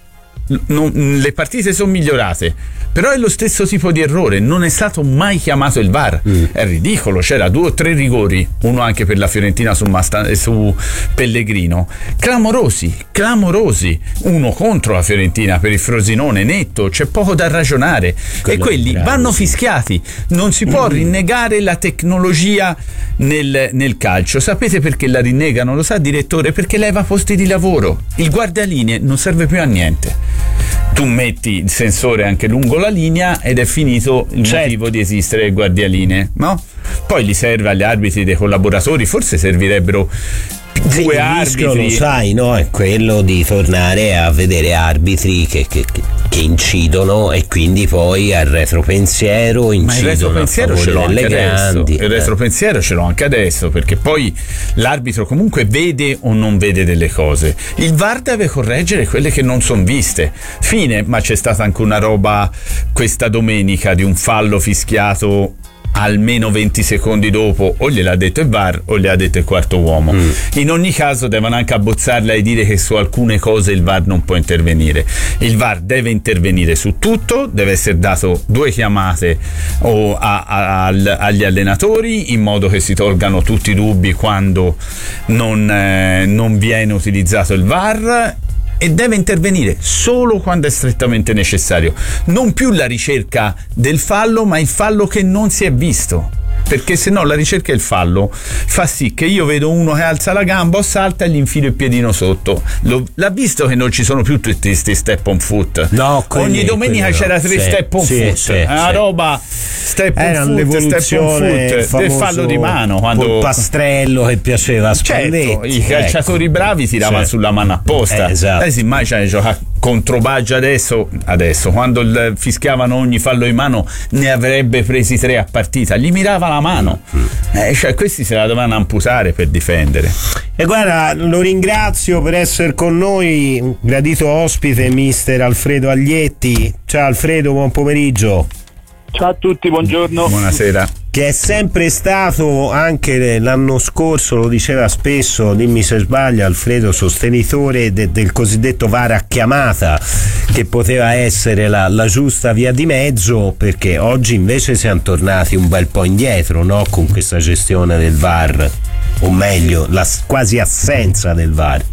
Non, le partite sono migliorate, però è lo stesso tipo di errore, non è stato mai chiamato il V A R. mm. È ridicolo, c'era due o tre rigori, uno anche per la Fiorentina su, Masta, su Pellegrino, clamorosi, clamorosi, uno contro la Fiorentina per il Frosinone netto, c'è poco da ragionare. Quello e quelli grave, vanno fischiati. Non si può mm. rinnegare la tecnologia nel, nel calcio. Sapete perché la rinnegano? Lo sa, direttore? Perché leva posti di lavoro. Il guardalinee non serve più a niente. Tu metti il sensore anche lungo la linea ed è finito il certo. motivo di esistere il guardialinee, no? Poi gli serve agli arbitri dei collaboratori, forse servirebbero due sì, arbitri. Il rischio, lo sai, no? È quello di tornare a vedere arbitri che, che, che incidono, e quindi poi al retropensiero incidono. Ma il retropensiero ce l'ho anche adesso. Il retropensiero ce l'ho anche adesso, perché poi l'arbitro comunque vede o non vede delle cose. Il V A R deve correggere quelle che non sono viste. Fine. Ma c'è stata anche una roba questa domenica di un fallo fischiato almeno venti secondi dopo, o gliel'ha detto il V A R o gliel'ha detto il quarto uomo. mm. In ogni caso devono anche abbozzarla e dire che su alcune cose il V A R non può intervenire. Il V A R deve intervenire su tutto, deve essere dato due chiamate o a, a, a, agli allenatori, in modo che si tolgano tutti i dubbi quando non, eh, non viene utilizzato il V A R, e deve intervenire solo quando è strettamente necessario, non più la ricerca del fallo, ma il fallo che non si è visto, perché se no la ricerca del fallo fa sì che io vedo uno che alza la gamba o salta e gli infilo il piedino sotto. Lo, l'ha visto che non ci sono più tutti questi step on foot? No, quelli, ogni domenica c'era tre sì, step on sì, foot, sì, una sì. roba step era on foot, step on foot del fallo di mano, quando Pastrello che piaceva a Spalletti. Certo, i calciatori ecco. bravi tiravano sì. sulla mano apposta. Eh, esatto. Eh, si immagina giocare contro Baggia adesso, adesso quando il, fischiavano ogni fallo in mano ne avrebbe presi tre a partita, gli mirava la mano. Eh, cioè questi se la dovevano amputare per difendere. E guarda, lo ringrazio per essere con noi, gradito ospite, mister Alfredo Aglietti. Ciao Alfredo, buon pomeriggio. Ciao a tutti, buongiorno. Buonasera. Che è sempre stato, anche l'anno scorso, lo diceva spesso, dimmi se sbaglio Alfredo, sostenitore de, del cosiddetto V A R a chiamata, che poteva essere la, la giusta via di mezzo, perché oggi invece siamo tornati un bel po' indietro, no? Con questa gestione del V A R, o meglio la quasi assenza del V A R.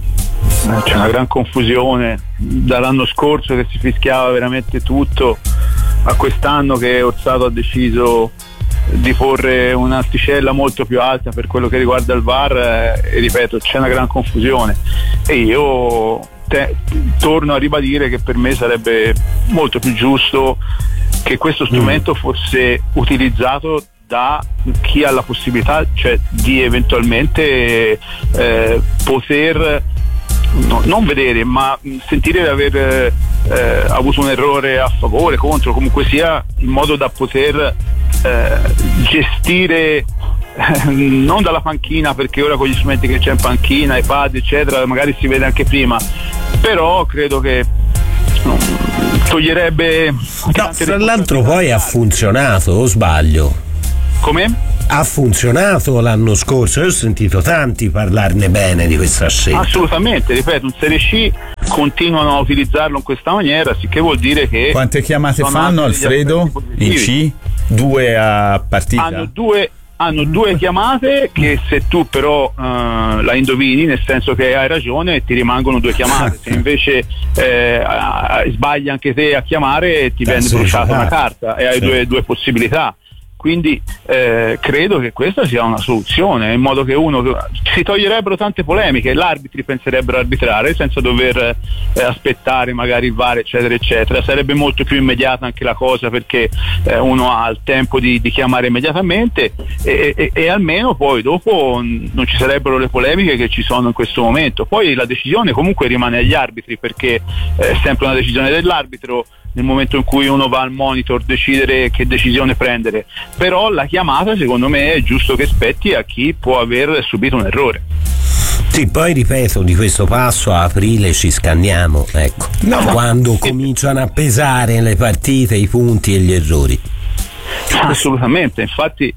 c'è una gran confusione dall'anno scorso che si fischiava veramente tutto a quest'anno che Orsato ha deciso di porre un'asticella molto più alta per quello che riguarda il V A R, e ripeto, c'è una gran confusione, e io te, torno a ribadire che per me sarebbe molto più giusto che questo strumento mm. fosse utilizzato da chi ha la possibilità, cioè di eventualmente eh, poter no, non vedere ma sentire di aver eh, avuto un errore a favore, contro, comunque sia, in modo da poter eh, gestire eh, non dalla panchina, perché ora con gli strumenti che c'è in panchina, iPad eccetera, magari si vede anche prima, però credo che no, toglierebbe no, tra l'altro poi ha funzionato, o sbaglio? Come? Ha funzionato l'anno scorso, io ho sentito tanti parlarne bene di questa scelta. Assolutamente, ripeto, in Serie C continuano a utilizzarlo in questa maniera, sicché vuol dire che... Quante chiamate fanno, Alfredo, in C? Due a partita? Hanno due, hanno due chiamate che se tu però uh, la indovini, nel senso che hai ragione, ti rimangono due chiamate. Se invece eh, sbagli anche te a chiamare, ti viene bruciata una carta e hai sì. due, due possibilità. Quindi eh, credo che questa sia una soluzione, in modo che uno si toglierebbero tante polemiche, gli arbitri penserebbero a arbitrare senza dover eh, aspettare magari il V A R eccetera eccetera, sarebbe molto più immediata anche la cosa, perché eh, uno ha il tempo di, di chiamare immediatamente e, e, e almeno poi dopo non ci sarebbero le polemiche che ci sono in questo momento. Poi la decisione comunque rimane agli arbitri, perché è sempre una decisione dell'arbitro nel momento in cui uno va al monitor decidere che decisione prendere, però la chiamata secondo me è giusto che spetti a chi può aver subito un errore. Sì, poi ripeto, di questo passo a aprile ci scanniamo, ecco, no, quando no. cominciano a pesare le partite, i punti e gli errori. Assolutamente, infatti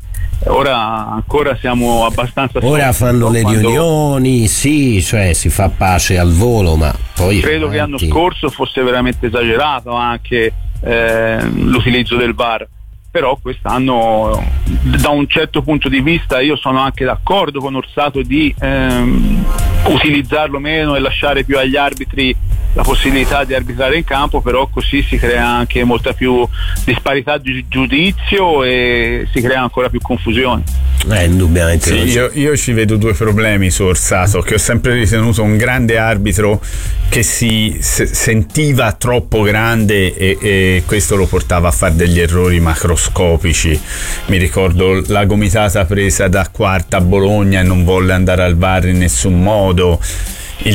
ora ancora siamo abbastanza ora fanno le quando... riunioni, sì, cioè si fa pace al volo, ma poi credo che l'anno scorso fosse veramente esagerato anche eh, l'utilizzo del V A R, però quest'anno da un certo punto di vista io sono anche d'accordo con Orsato di ehm, utilizzarlo meno e lasciare più agli arbitri la possibilità di arbitrare in campo, però così si crea anche molta più disparità di giudizio e si crea ancora più confusione. Eh, indubbiamente. Sì, io, io ci vedo due problemi su Orsato, che ho sempre ritenuto un grande arbitro che si se, sentiva troppo grande e, e questo lo portava a fare degli errori macroscopici. Mi ricordo la gomitata presa da quarta a Bologna e non volle andare al V A R in nessun modo. Il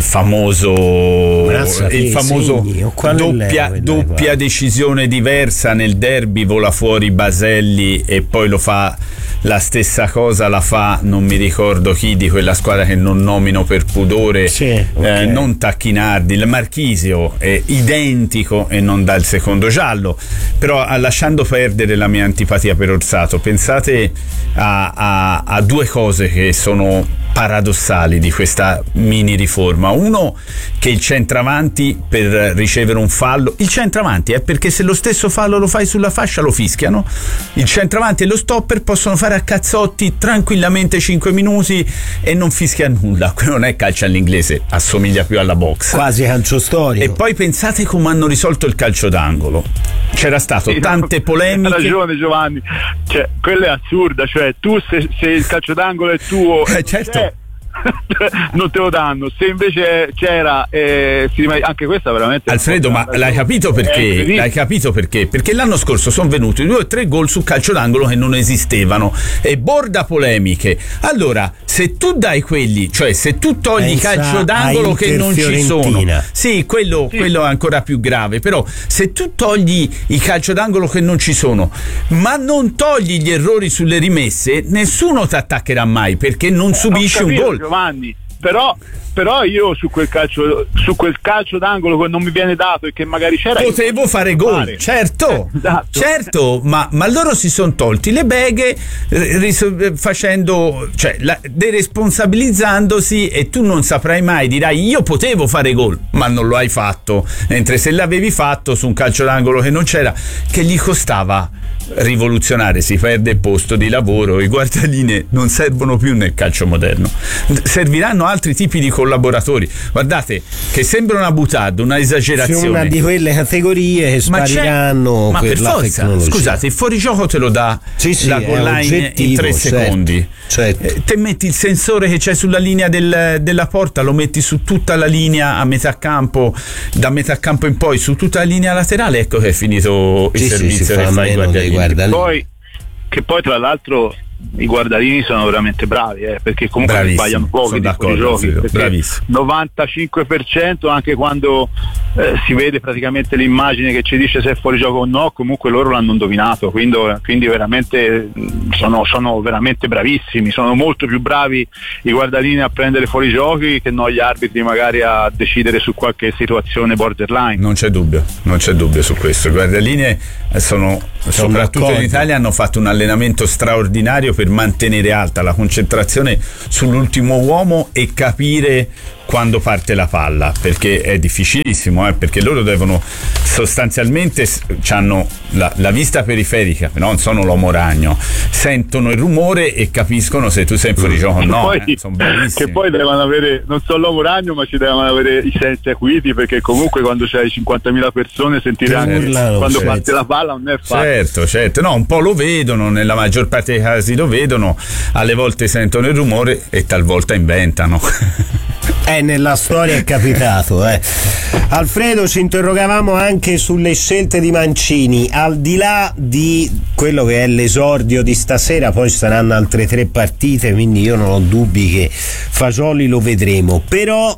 famoso Grazia, il famoso doppia, lei, doppia decisione diversa nel derby, vola fuori Baselli e poi lo fa la stessa cosa, la fa non mi ricordo chi di quella squadra che non nomino per pudore, sì, okay. eh, non Tacchinardi, il Marchisio è identico e non dà il secondo giallo. Però lasciando perdere la mia antipatia per Orsato, pensate a, a, a due cose che sono paradossali di questa mini riforma. Uno, che il centravanti per ricevere un fallo, il centravanti è eh, perché se lo stesso fallo lo fai sulla fascia lo fischiano, il centravanti e lo stopper possono fare a cazzotti tranquillamente cinque minuti e non fischia nulla. Quello non è calcio all'inglese, assomiglia più alla box, quasi calcio storico. E poi pensate come hanno risolto il calcio d'angolo, c'era stato sì, tante no, polemiche. Hai ragione Giovanni, cioè quella è assurda, cioè tu se, se il calcio d'angolo è tuo eh, certo eh, non te lo danno, se invece c'era eh, si rim- anche questa veramente Alfredo, ma l'hai capito perché? L'hai capito perché? Perché l'anno scorso sono venuti due o tre gol su calcio d'angolo che non esistevano e borda polemiche. Allora, se tu dai quelli, cioè se tu togli Pensa calcio d'angolo che non ci sono, sì, quello, sì. quello è ancora più grave, però se tu togli i calcio d'angolo che non ci sono, ma non togli gli errori sulle rimesse, nessuno ti attaccherà mai perché non subisci un gol. Giovanni, però però io su quel calcio su quel calcio d'angolo che non mi viene dato e che magari c'era potevo fare gol fare. certo esatto. certo ma, ma loro si sono tolti le beghe ris- facendo cioè la, deresponsabilizzandosi, e tu non saprai mai, dirai io potevo fare gol ma non lo hai fatto, mentre se l'avevi fatto su un calcio d'angolo che non c'era, che gli costava rivoluzionare, si perde il posto di lavoro, i guardalinee non servono più nel calcio moderno, serviranno altri tipi di collaboratori. Guardate che sembra una boutade, una esagerazione. C'è una di quelle categorie che spariranno ma, ma per per la forza, tecnologia. scusate, il fuorigioco te lo dà sì, sì, la goal line in tre certo, secondi. Certo. Eh, te metti il sensore che c'è sulla linea del, della porta, lo metti su tutta la linea a metà campo, da metà campo in poi su tutta la linea laterale, ecco che è finito il sì, servizio sì, che fa i guardialini. Poi, che poi tra l'altro i guardalini sono veramente bravi, eh, perché comunque bravissimo, sbagliano pochi di quei giochi, novantacinque per cento anche quando eh, si vede praticamente l'immagine che ci dice se è fuori gioco o no, comunque loro l'hanno indovinato, quindi, quindi veramente sono, sono veramente bravissimi, sono molto più bravi i guardalini a prendere fuori giochi che non gli arbitri magari a decidere su qualche situazione borderline. Non c'è dubbio, non c'è dubbio su questo. I guardalini sono, sono soprattutto d'accordo. in Italia, hanno fatto un allenamento straordinario per mantenere alta la concentrazione sull'ultimo uomo e capire quando parte la palla, perché è difficilissimo, eh, perché loro devono sostanzialmente hanno la, la vista periferica, non sono l'uomo ragno, sentono il rumore e capiscono se tu sei fuori gioco o no. Poi, eh, sono bravissimi. che poi devono avere, non so l'uomo ragno, ma ci devono avere i sensi acuiti, perché comunque quando c'hai cinquantamila persone sentire anche urlano, quando certo. parte la palla non è facile. Certo, certo, no, un po' lo vedono, nella maggior parte dei casi lo vedono, alle volte sentono il rumore e talvolta inventano. Eh, nella storia è capitato, eh. Alfredo, ci interrogavamo anche sulle scelte di Mancini, al di là di quello che è l'esordio di stasera, poi saranno altre tre partite, quindi io non ho dubbi che Fagioli lo vedremo, però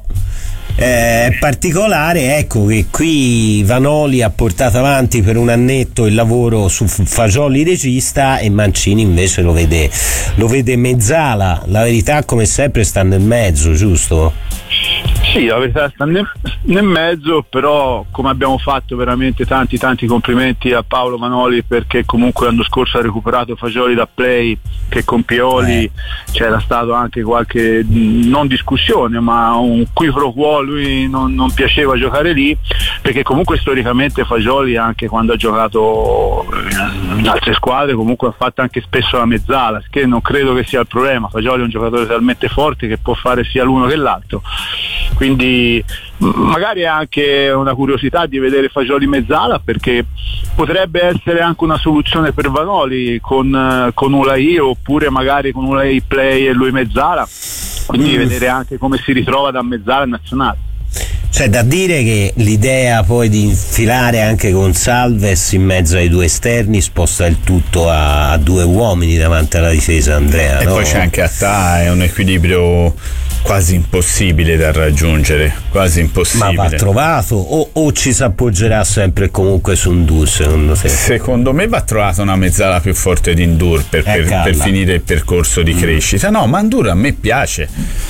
è eh, particolare, ecco, che qui Vanoli ha portato avanti per un annetto il lavoro su Fagioli regista e Mancini invece lo vede lo vede mezzala. La verità, come sempre, sta nel mezzo, giusto? Sì, la verità sta nel, nel mezzo, però come abbiamo fatto veramente tanti tanti complimenti a Paolo Vanoli, perché comunque l'anno scorso ha recuperato Fagioli da play, che con Pioli eh. c'era stato anche qualche, non discussione, ma un qui pro quo, lui non, non piaceva giocare lì, perché comunque storicamente Fagioli, anche quando ha giocato in altre squadre, comunque ha fatto anche spesso la mezzala, che non credo che sia il problema. Fagioli è un giocatore talmente forte che può fare sia l'uno che l'altro, quindi magari è anche una curiosità di vedere Fagioli mezzala, perché potrebbe essere anche una soluzione per Vanoli con, con Ulai, oppure magari con Ulai play e lui mezzala, quindi mm. vedere anche come si ritrova da mezzala in nazionale. C'è da dire che l'idea poi di infilare anche Gonçalves in mezzo ai due esterni sposta il tutto a, a due uomini davanti alla difesa, Andrea. E no? poi c'è anche Attà, è un equilibrio quasi impossibile da raggiungere, quasi impossibile. Ma va trovato o, o ci si appoggerà sempre e comunque su Ndour, secondo te? Secondo me va trovata una mezzala più forte di Ndour per, per, per finire il percorso di mm. crescita. No, ma Ndour a me piace,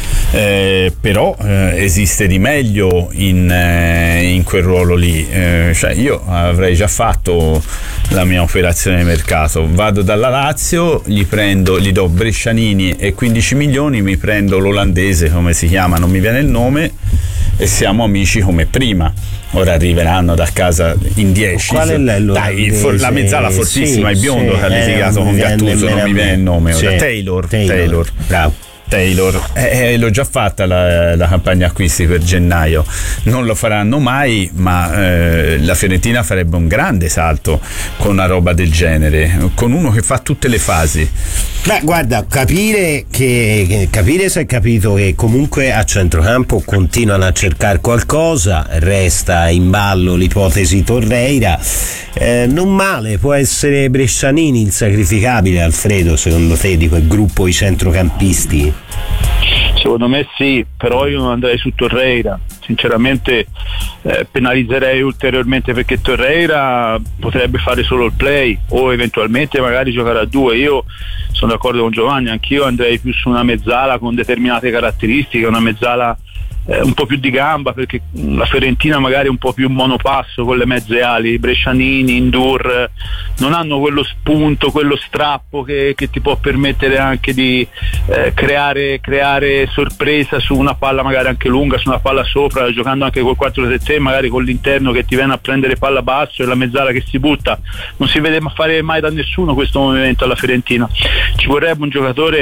eh, però eh, esiste di meglio in, eh, in quel ruolo lì. Eh, cioè io avrei già fatto la mia operazione di mercato, vado dalla Lazio, gli prendo, gli do Brescianini e quindici milioni, mi prendo l'olandese, come si chiama, non mi viene il nome, e siamo amici come prima. Ora arriveranno da casa in dieci. Qual è lei, dai, for, la mezzala fortissima, sì, il biondo sì, che ha litigato con Gattuso, non mi viene il nome ora. Sì. Taylor, Taylor, Taylor. Bravo. Taylor, eh, l'ho già fatta la, la campagna acquisti per gennaio, non lo faranno mai, ma eh, la Fiorentina farebbe un grande salto con una roba del genere, con uno che fa tutte le fasi. Beh, guarda, capire che, che capire se è capito che comunque a centrocampo continuano a cercare qualcosa, resta in ballo l'ipotesi Torreira, eh, non male, può essere Brescianini il sacrificabile, Alfredo, secondo te, di quel gruppo i centrocampisti? Secondo me sì, però io non andrei su Torreira, sinceramente eh, penalizzerei ulteriormente, perché Torreira potrebbe fare solo il play o eventualmente magari giocare a due. Io sono d'accordo con Giovanni, anch'io andrei più su una mezzala con determinate caratteristiche, una mezzala eh, un po' più di gamba, perché la Fiorentina magari è un po' più monopasso con le mezze ali. Brescianini, Ndour non hanno quello spunto, quello strappo che, che ti può permettere anche di eh, creare, creare sorpresa su una palla magari anche lunga, su una palla sopra, giocando anche col quattro tre tre, magari con l'interno che ti viene a prendere palla basso e la mezzala che si butta. Non si vede fare mai da nessuno questo movimento alla Fiorentina. Ci vorrebbe un giocatore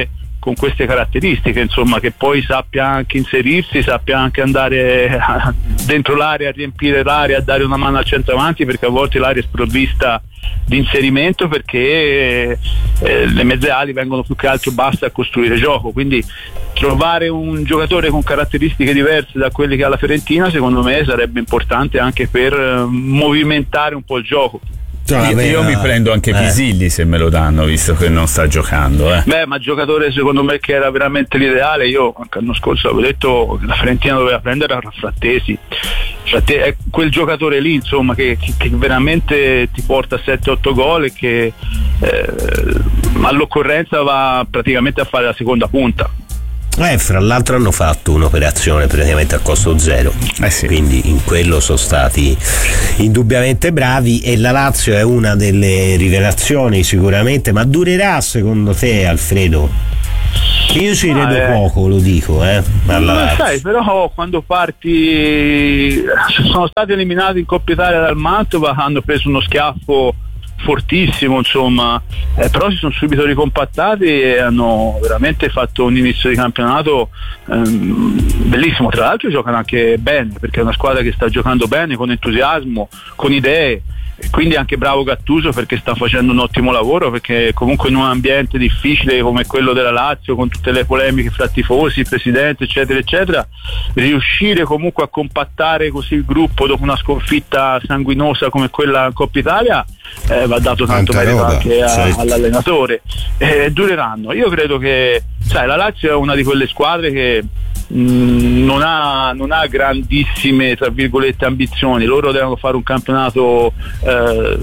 con queste caratteristiche, insomma, che poi sappia anche inserirsi, sappia anche andare dentro l'area a riempire l'area, a dare una mano al centravanti, perché a volte l'area è sprovvista di inserimento, perché eh, le mezze ali vengono più che altro basse a costruire gioco. Quindi trovare un giocatore con caratteristiche diverse da quelli che ha la Fiorentina, secondo me sarebbe importante anche per eh, movimentare un po' il gioco. Io, io mi prendo anche Pisilli, eh. se me lo danno, visto che non sta giocando. Eh. Beh, ma giocatore secondo me che era veramente l'ideale, io anche l'anno scorso avevo detto che la Fiorentina doveva prendere era Frattesi. Frattesi è quel giocatore lì, insomma, che, che, che veramente ti porta sette otto gol e che eh, all'occorrenza va praticamente a fare la seconda punta. Eh, fra l'altro hanno fatto un'operazione praticamente a costo zero, eh sì. Quindi in quello sono stati indubbiamente bravi, e la Lazio è una delle rivelazioni sicuramente. Ma durerà secondo te, Alfredo? Io ci credo ah, eh. poco, lo dico, eh. Ma sai, però quando parti, sono stati eliminati in Coppa Italia dal Mantova, hanno preso uno schiaffo fortissimo, insomma, eh, però si sono subito ricompattati e hanno veramente fatto un inizio di campionato ehm, bellissimo. Tra l'altro giocano anche bene, perché è una squadra che sta giocando bene, con entusiasmo, con idee, e quindi anche bravo Gattuso, perché sta facendo un ottimo lavoro, perché comunque in un ambiente difficile come quello della Lazio, con tutte le polemiche fra tifosi, presidente, eccetera eccetera, riuscire comunque a compattare così il gruppo dopo una sconfitta sanguinosa come quella in Coppa Italia, eh, va dato tanto merito anche a, certo. all'allenatore. Eh, dureranno. Io credo che, sai, la Lazio è una di quelle squadre che mh, non ha, non ha grandissime, tra virgolette, ambizioni. Loro devono fare un campionato eh,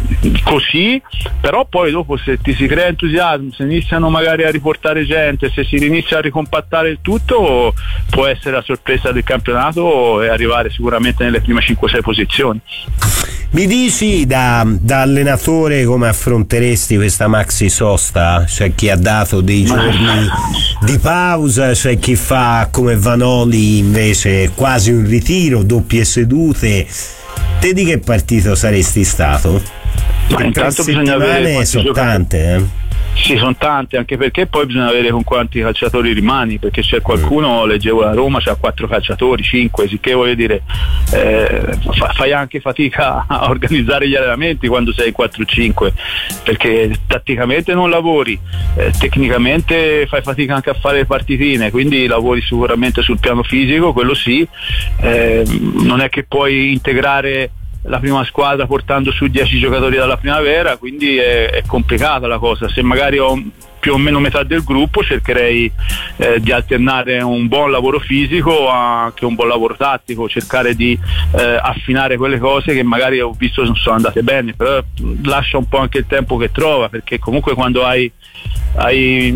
così, però poi dopo, se ti si crea entusiasmo, se iniziano magari a riportare gente, se si inizia a ricompattare il tutto, può essere la sorpresa del campionato e arrivare sicuramente nelle prime cinque sei posizioni. Mi dici da, da allenatore come affronteresti questa maxi sosta? C'è chi ha dato dei giorni di pausa, c'è chi fa come Vanoli invece quasi un ritiro, doppie sedute. Te di che partito saresti stato? Ma intanto bisogna avere sono tante, eh? Sì, sono tante, anche perché poi bisogna vedere con quanti calciatori rimani, perché c'è qualcuno, leggevo la Roma, c'ha quattro calciatori, cinque, sicché voglio dire, eh, fai anche fatica a organizzare gli allenamenti quando sei quattro cinque, perché tatticamente non lavori, eh, tecnicamente fai fatica anche a fare le partitine, quindi lavori sicuramente sul piano fisico, quello sì, eh, non è che puoi integrare la prima squadra portando su dieci giocatori dalla primavera, quindi è, è complicata la cosa. Se magari ho più o meno metà del gruppo, cercherei eh, di alternare un buon lavoro fisico anche un buon lavoro tattico, cercare di eh, affinare quelle cose che magari ho visto non sono andate bene, però lascia un po' anche il tempo che trova, perché comunque quando hai hai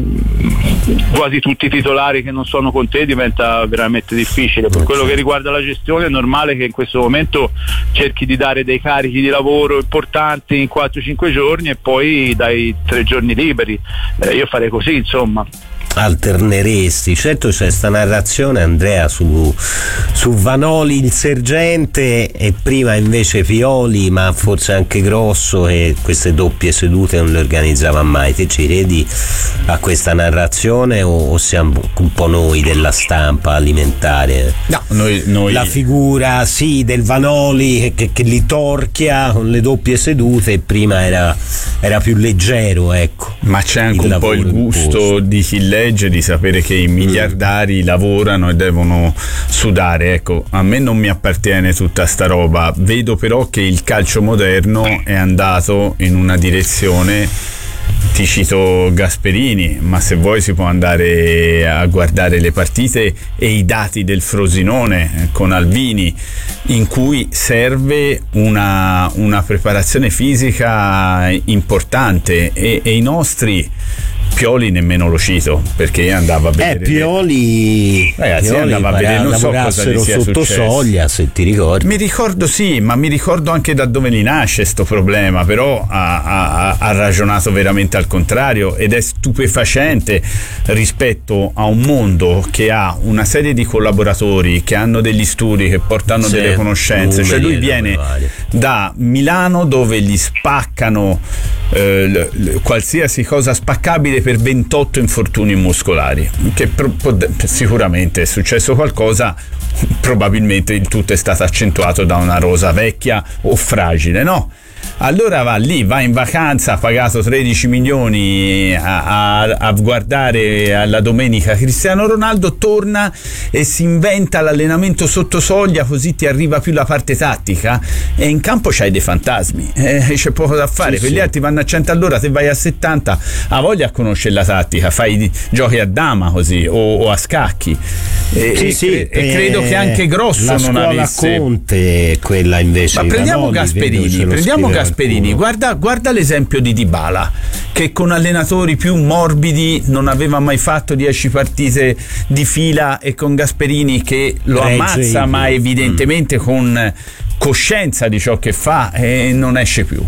quasi tutti i titolari che non sono con te diventa veramente difficile. Per quello che riguarda la gestione è normale che in questo momento cerchi di dare dei carichi di lavoro importanti in quattro cinque giorni e poi dai tre giorni liberi. Eh, io farei così, insomma. Alterneresti? Certo, c'è sta narrazione, Andrea, su, su Vanoli il sergente e prima invece Pioli, ma forse anche Grosso, e queste doppie sedute non le organizzava mai. Te ci credi a questa narrazione o, o siamo un po' noi della stampa alimentare? No, noi, noi... La figura sì del Vanoli che, che li torchia con le doppie sedute, e prima era, era più leggero, ecco. Ma c'è anche un po' il gusto di chi legge, di sapere che i miliardari mm. lavorano e devono sudare. Ecco, a me non mi appartiene tutta sta roba. Vedo però che il calcio moderno è andato in una direzione, ti cito Gasperini, ma se vuoi si può andare a guardare le partite e i dati del Frosinone con Alvini, in cui serve una, una preparazione fisica importante, e, e i nostri Pioli nemmeno lo cito, perché andava a vedere. Eh, Pioli, ragazzi, Pioli andava a vedere, non so cosa gli sia sotto successo. Soglia, se ti ricordi. Mi ricordo, sì, ma mi ricordo anche da dove gli nasce sto problema, però ha, ha, ha ragionato veramente al contrario, ed è stupefacente rispetto a un mondo che ha una serie di collaboratori che hanno degli studi, che portano sì, delle conoscenze. Cioè lui viene da Milano, dove gli spaccano eh, l- l- qualsiasi cosa spaccabile per ventotto infortuni muscolari, che pro- po- sicuramente è successo qualcosa, probabilmente il tutto è stato accentuato da una rosa vecchia o fragile, no? Allora va lì, va in vacanza, ha pagato tredici milioni a, a, a guardare alla domenica Cristiano Ronaldo, torna e si inventa l'allenamento sotto soglia, così ti arriva più la parte tattica, e in campo c'hai dei fantasmi, eh, c'è poco da fare, sì, quelli sì. altri vanno a cento all'ora, te vai a settanta, ha voglia a conoscere la tattica, fai giochi a dama così o, o a scacchi, e, sì, e, sì, cre- e credo che anche Grosso la non avesse. La Conte, quella invece. Ma prendiamo Danoni, Gasperini, prendiamo Gasperini, guarda, guarda l'esempio di Dybala, che con allenatori più morbidi non aveva mai fatto dieci partite di fila, e con Gasperini che lo Regge ammazza il... ma evidentemente mm. con coscienza di ciò che fa, e non esce più.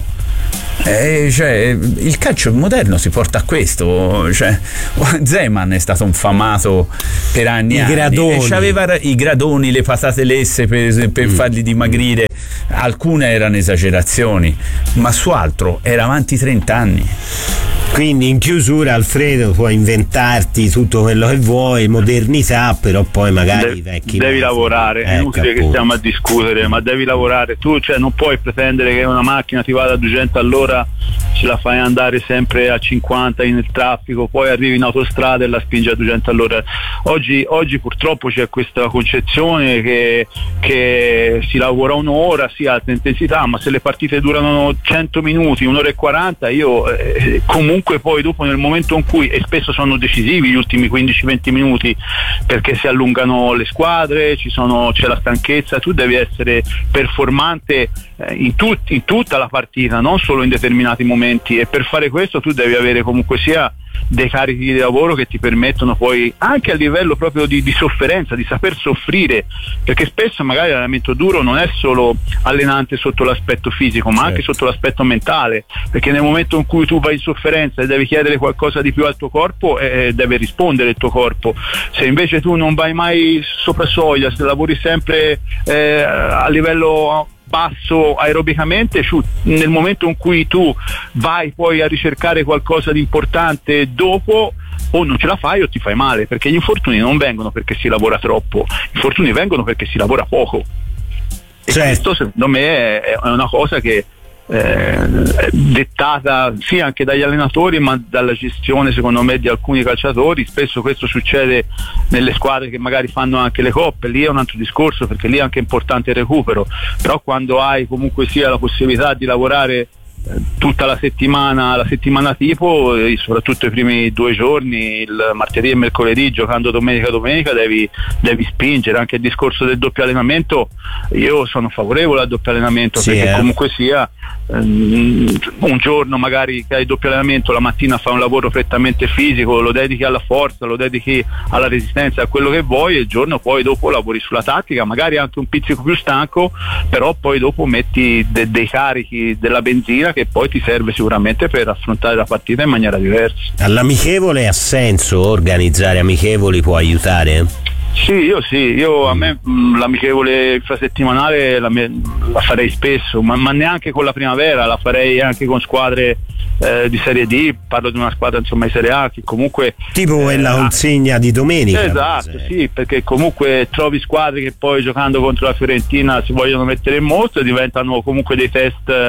Eh, cioè, il calcio moderno si porta a questo, cioè, Zeman è stato infamato per anni, I anni gradoni. e c'aveva i gradoni, le patate lesse per, per mm. farli dimagrire, alcune erano esagerazioni, ma su altro era avanti trenta anni. Quindi in chiusura, Alfredo, puoi inventarti tutto quello che vuoi, modernità, però poi magari De- i vecchi devi lavorare, è inutile che stiamo a discutere, ma devi lavorare tu, cioè non puoi pretendere che una macchina ti vada a duecento all'ora, ce la fai andare sempre a cinquanta nel traffico, poi arrivi in autostrada e la spingi a duecento all'ora. Oggi, oggi purtroppo c'è questa concezione che, che si lavora un'ora, sì, a alta intensità, ma se le partite durano cento minuti, un'ora e quaranta, io eh, comunque poi dopo, nel momento in cui, e spesso sono decisivi gli ultimi quindici venti minuti, perché si allungano le squadre, ci sono, c'è la stanchezza, tu devi essere performante eh, in, tut, in tutta la partita, non solo in determinati momenti, e per fare questo tu devi avere comunque sia dei carichi di lavoro che ti permettono poi, anche a livello proprio di, di sofferenza, di saper soffrire, perché spesso magari l'allenamento duro non è solo allenante sotto l'aspetto fisico, ma certo. anche sotto l'aspetto mentale, perché nel momento in cui tu vai in sofferenza e devi chiedere qualcosa di più al tuo corpo, eh, deve rispondere il tuo corpo. Se invece tu non vai mai sopra soglia, se lavori sempre eh, a livello basso aerobicamente, nel momento in cui tu vai poi a ricercare qualcosa di importante dopo, o non ce la fai o ti fai male, perché gli infortuni non vengono perché si lavora troppo, gli infortuni vengono perché si lavora poco, e certo. questo secondo me è una cosa che Eh, dettata sì anche dagli allenatori, ma dalla gestione secondo me di alcuni calciatori. Spesso questo succede nelle squadre che magari fanno anche le coppe, lì è un altro discorso, perché lì è anche importante il recupero, però quando hai comunque sia la possibilità di lavorare tutta la settimana, la settimana tipo, soprattutto i primi due giorni, il martedì e mercoledì, giocando domenica domenica, devi, devi spingere. Anche il discorso del doppio allenamento, io sono favorevole al doppio allenamento, sì, perché eh. comunque sia um, un giorno magari che hai il doppio allenamento, la mattina fai un lavoro prettamente fisico, lo dedichi alla forza, lo dedichi alla resistenza, a quello che vuoi, e il giorno poi dopo lavori sulla tattica, magari anche un pizzico più stanco, però poi dopo metti de- dei carichi della benzina che poi ti serve sicuramente per affrontare la partita in maniera diversa. All'amichevole ha senso organizzare amichevoli, può aiutare? Sì, io sì, io a me mh, l'amichevole infrasettimanale la, me, la farei spesso, ma, ma neanche con la primavera, la farei anche con squadre eh, di Serie D, parlo di una squadra insomma di Serie A che comunque tipo quella eh, consegna di domenica. Esatto, sì, perché comunque trovi squadre che poi giocando contro la Fiorentina si vogliono mettere in mostra e diventano comunque dei test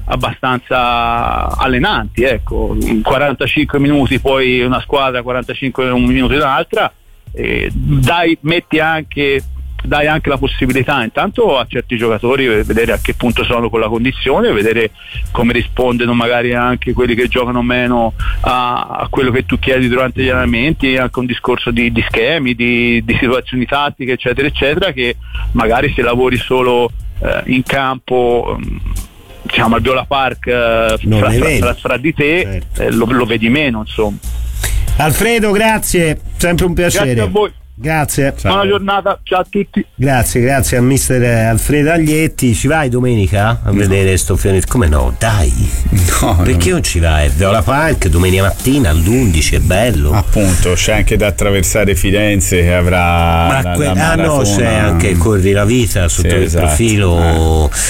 abbastanza allenanti, ecco, quarantacinque minuti poi una squadra, quarantacinque minuti un'altra, e dai, metti anche dai anche la possibilità intanto a certi giocatori vedere a che punto sono con la condizione, vedere come rispondono magari anche quelli che giocano meno a, a quello che tu chiedi durante gli allenamenti, anche un discorso di, di schemi, di, di situazioni tattiche eccetera eccetera, che magari se lavori solo eh, in campo diciamo al Viola Park eh, fra, fra, fra, fra di te, certo. eh, lo, lo vedi meno insomma. Alfredo, grazie, sempre un piacere. Grazie a voi. Grazie. Ciao. Buona giornata, ciao a tutti. Grazie, grazie a mister Alfredo Aglietti. Ci vai domenica a no. vedere sto Fiorentina? Come no? Dai. No, perché non, non ci vai? Viola Park domenica mattina all'undici, è bello. Appunto, c'è anche da attraversare Firenze che avrà. Ma la, que- la ah no, c'è anche Corri la Vita sotto sì, il esatto. profilo. Eh.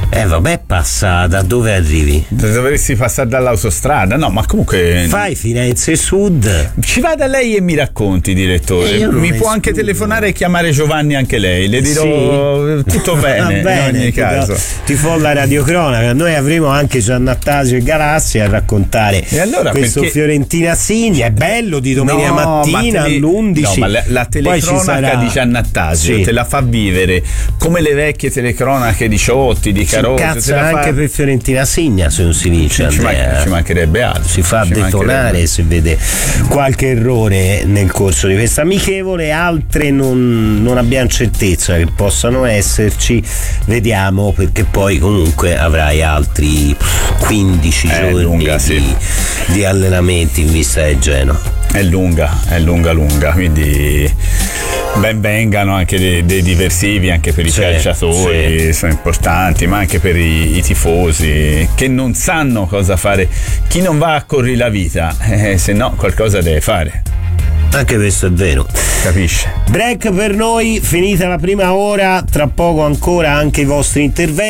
Eh vabbè, passa da dove arrivi? Dovresti passare dall'autostrada, no, ma comunque fai Firenze Sud. Ci vada lei e mi racconti, direttore. Eh, mi può anche telefonare e chiamare Giovanni anche lei, le dirò sì. Tutto bene, bene in ogni ti caso. Do, ti fa la radiocronaca, noi avremo anche Giannattasio e Galassi a raccontare e allora, questo perché... Fiorentina Signa, è bello di domenica no, mattina tele... all'undici. No, ma la, la telecronaca sarà... di Giannattasio sì. te la fa vivere come le vecchie telecronache di Ciotti, di Carosi. Cazzo, anche fa... per Fiorentina Signa se non si vince, ci, man- ci mancherebbe altro. Si fa ci detonare se vede qualche errore nel corso di questa amichevole, altre non, non abbiamo certezza che possano esserci, vediamo, perché poi comunque avrai altri quindici è giorni lunga, di, sì. di allenamenti in vista del Genoa. È lunga, è lunga lunga, quindi ben vengano anche dei, dei diversivi anche per i sì, calciatori, sì. Sono importanti, ma anche per i, i tifosi che non sanno cosa fare. Chi non va a corri la vita, eh, se no qualcosa deve fare. Anche questo è vero. Capisce? Break per noi, finita la prima ora, tra poco ancora anche i vostri interventi.